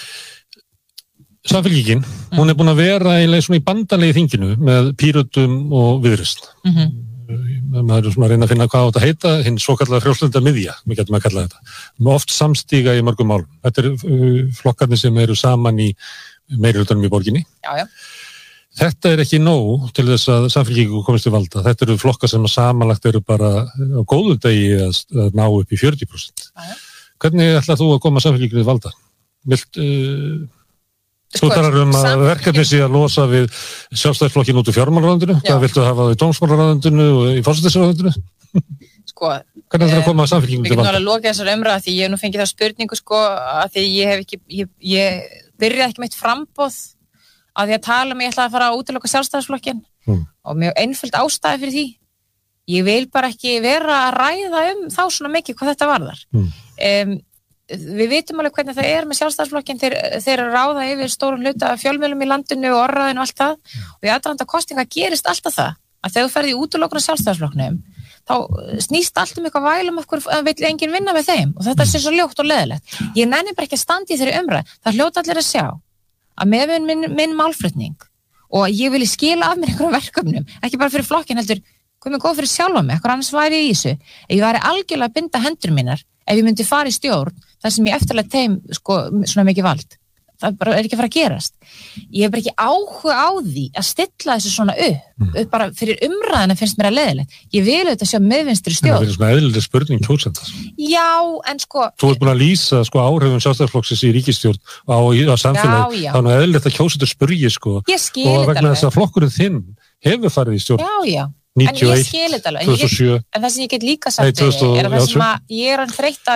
Samfylkingin, mm. hún er búin að vera í, svona í bandalegi þinginu með Pírötum og Viðreisn. Mhm. Maður er svona að reyna að finna hvað á þetta heita, hinn svo kallar frjálslynda miðja, við getum að kalla þetta. Með oft samstíga í mörgum málum. Þetta eru uh, flokkarnir sem eru saman í meirihlutanum í borginni. Já, já. Þetta er ekki nóg til þess að Samfylkingu komist til valda. Þetta eru flokkar sem samanlagt eru bara á góðu degi að, að ná upp í fjörutíu prósent. Já, já. Hvernig ætlað þú að koma Samfylkingu til valda? Vilt... Uh, Þú talar um að verkefni sé að losa við sjálfstæðisflokkin út úr fjármálaráðundinu. Hvað viltu hafa það í dómsmálaráðundinu og í forsætisráðundinu? Sko, hvernig ætlar að koma að Samfylkingu til valda? Við getum alveg að loka þessar umræða því ég hef nú fengið það spurningu sko að því ég hef ekki, ég, ég byrjaði ekki meitt framboð að því að tala um ég ætla að fara að útiloka sjálfstæðisflokkin hmm. og mjög einföld ástæði fyrir því. Ég vil bara ekki vera að ræða um þá svona mikið hvað þetta varðar. Hmm. Um, við vitum alveg hvernig það er með sjálfstæðisflokkin þeir, þeir ráða yfir stórum hluta fjölmiðlum í landinu og orðraðinu og allt það og í aðdraganda kosninga gerist alltaf það að þegar þú ferði í útilokun á sjálfstæðisflokknum þá snýst allt um eitthvað vælum okkur að vill enginn vinna með þeim og þetta sé svo ljótt og leðilegt. Ég nenni bara ekki að standa í þeirri umræð. Það hljóta allir að sjá að með minn, minn, minn málflutning og ég vilji skila af mér einhverjum verkefnum, ekki bara fyrir flokkin heldur, komið góð fyrir sjálfa mig, eitthvað annars væri ég í þessu. Ef ég væri algjörlega að binda hendur mínar, ef ég myndi fara í stjórn, þar sem ég eftirlega þeim sko, svona mikið vald. Það bara er ekki að fara að gerast. Ég hef bara ekki áhuga á því að stilla þessu svona upp, mm. upp bara fyrir umræðina finnst mér að leiðilegt. Ég vil auðvitað sjá miðvinstri stjórn. Það er svona eðlileg spurning kjósenda. Já, en sko... Þú ert búin að lýsa sko áhrifum sjálfstæðisflokksins í ríkisstjórn á, á samfélagi. Já, já. Þannig að eðlilegt að kjósendur spurji sko. Ég skil þetta alveg. Og vegna þess að flokkurinn þinn hefur farið í stjórn. Já, já. níutíu og eitt, en ég skil þetta alveg. tvö þúsund og sjö. En það sem ég get líka sagt er að það sem að ég er að þreytta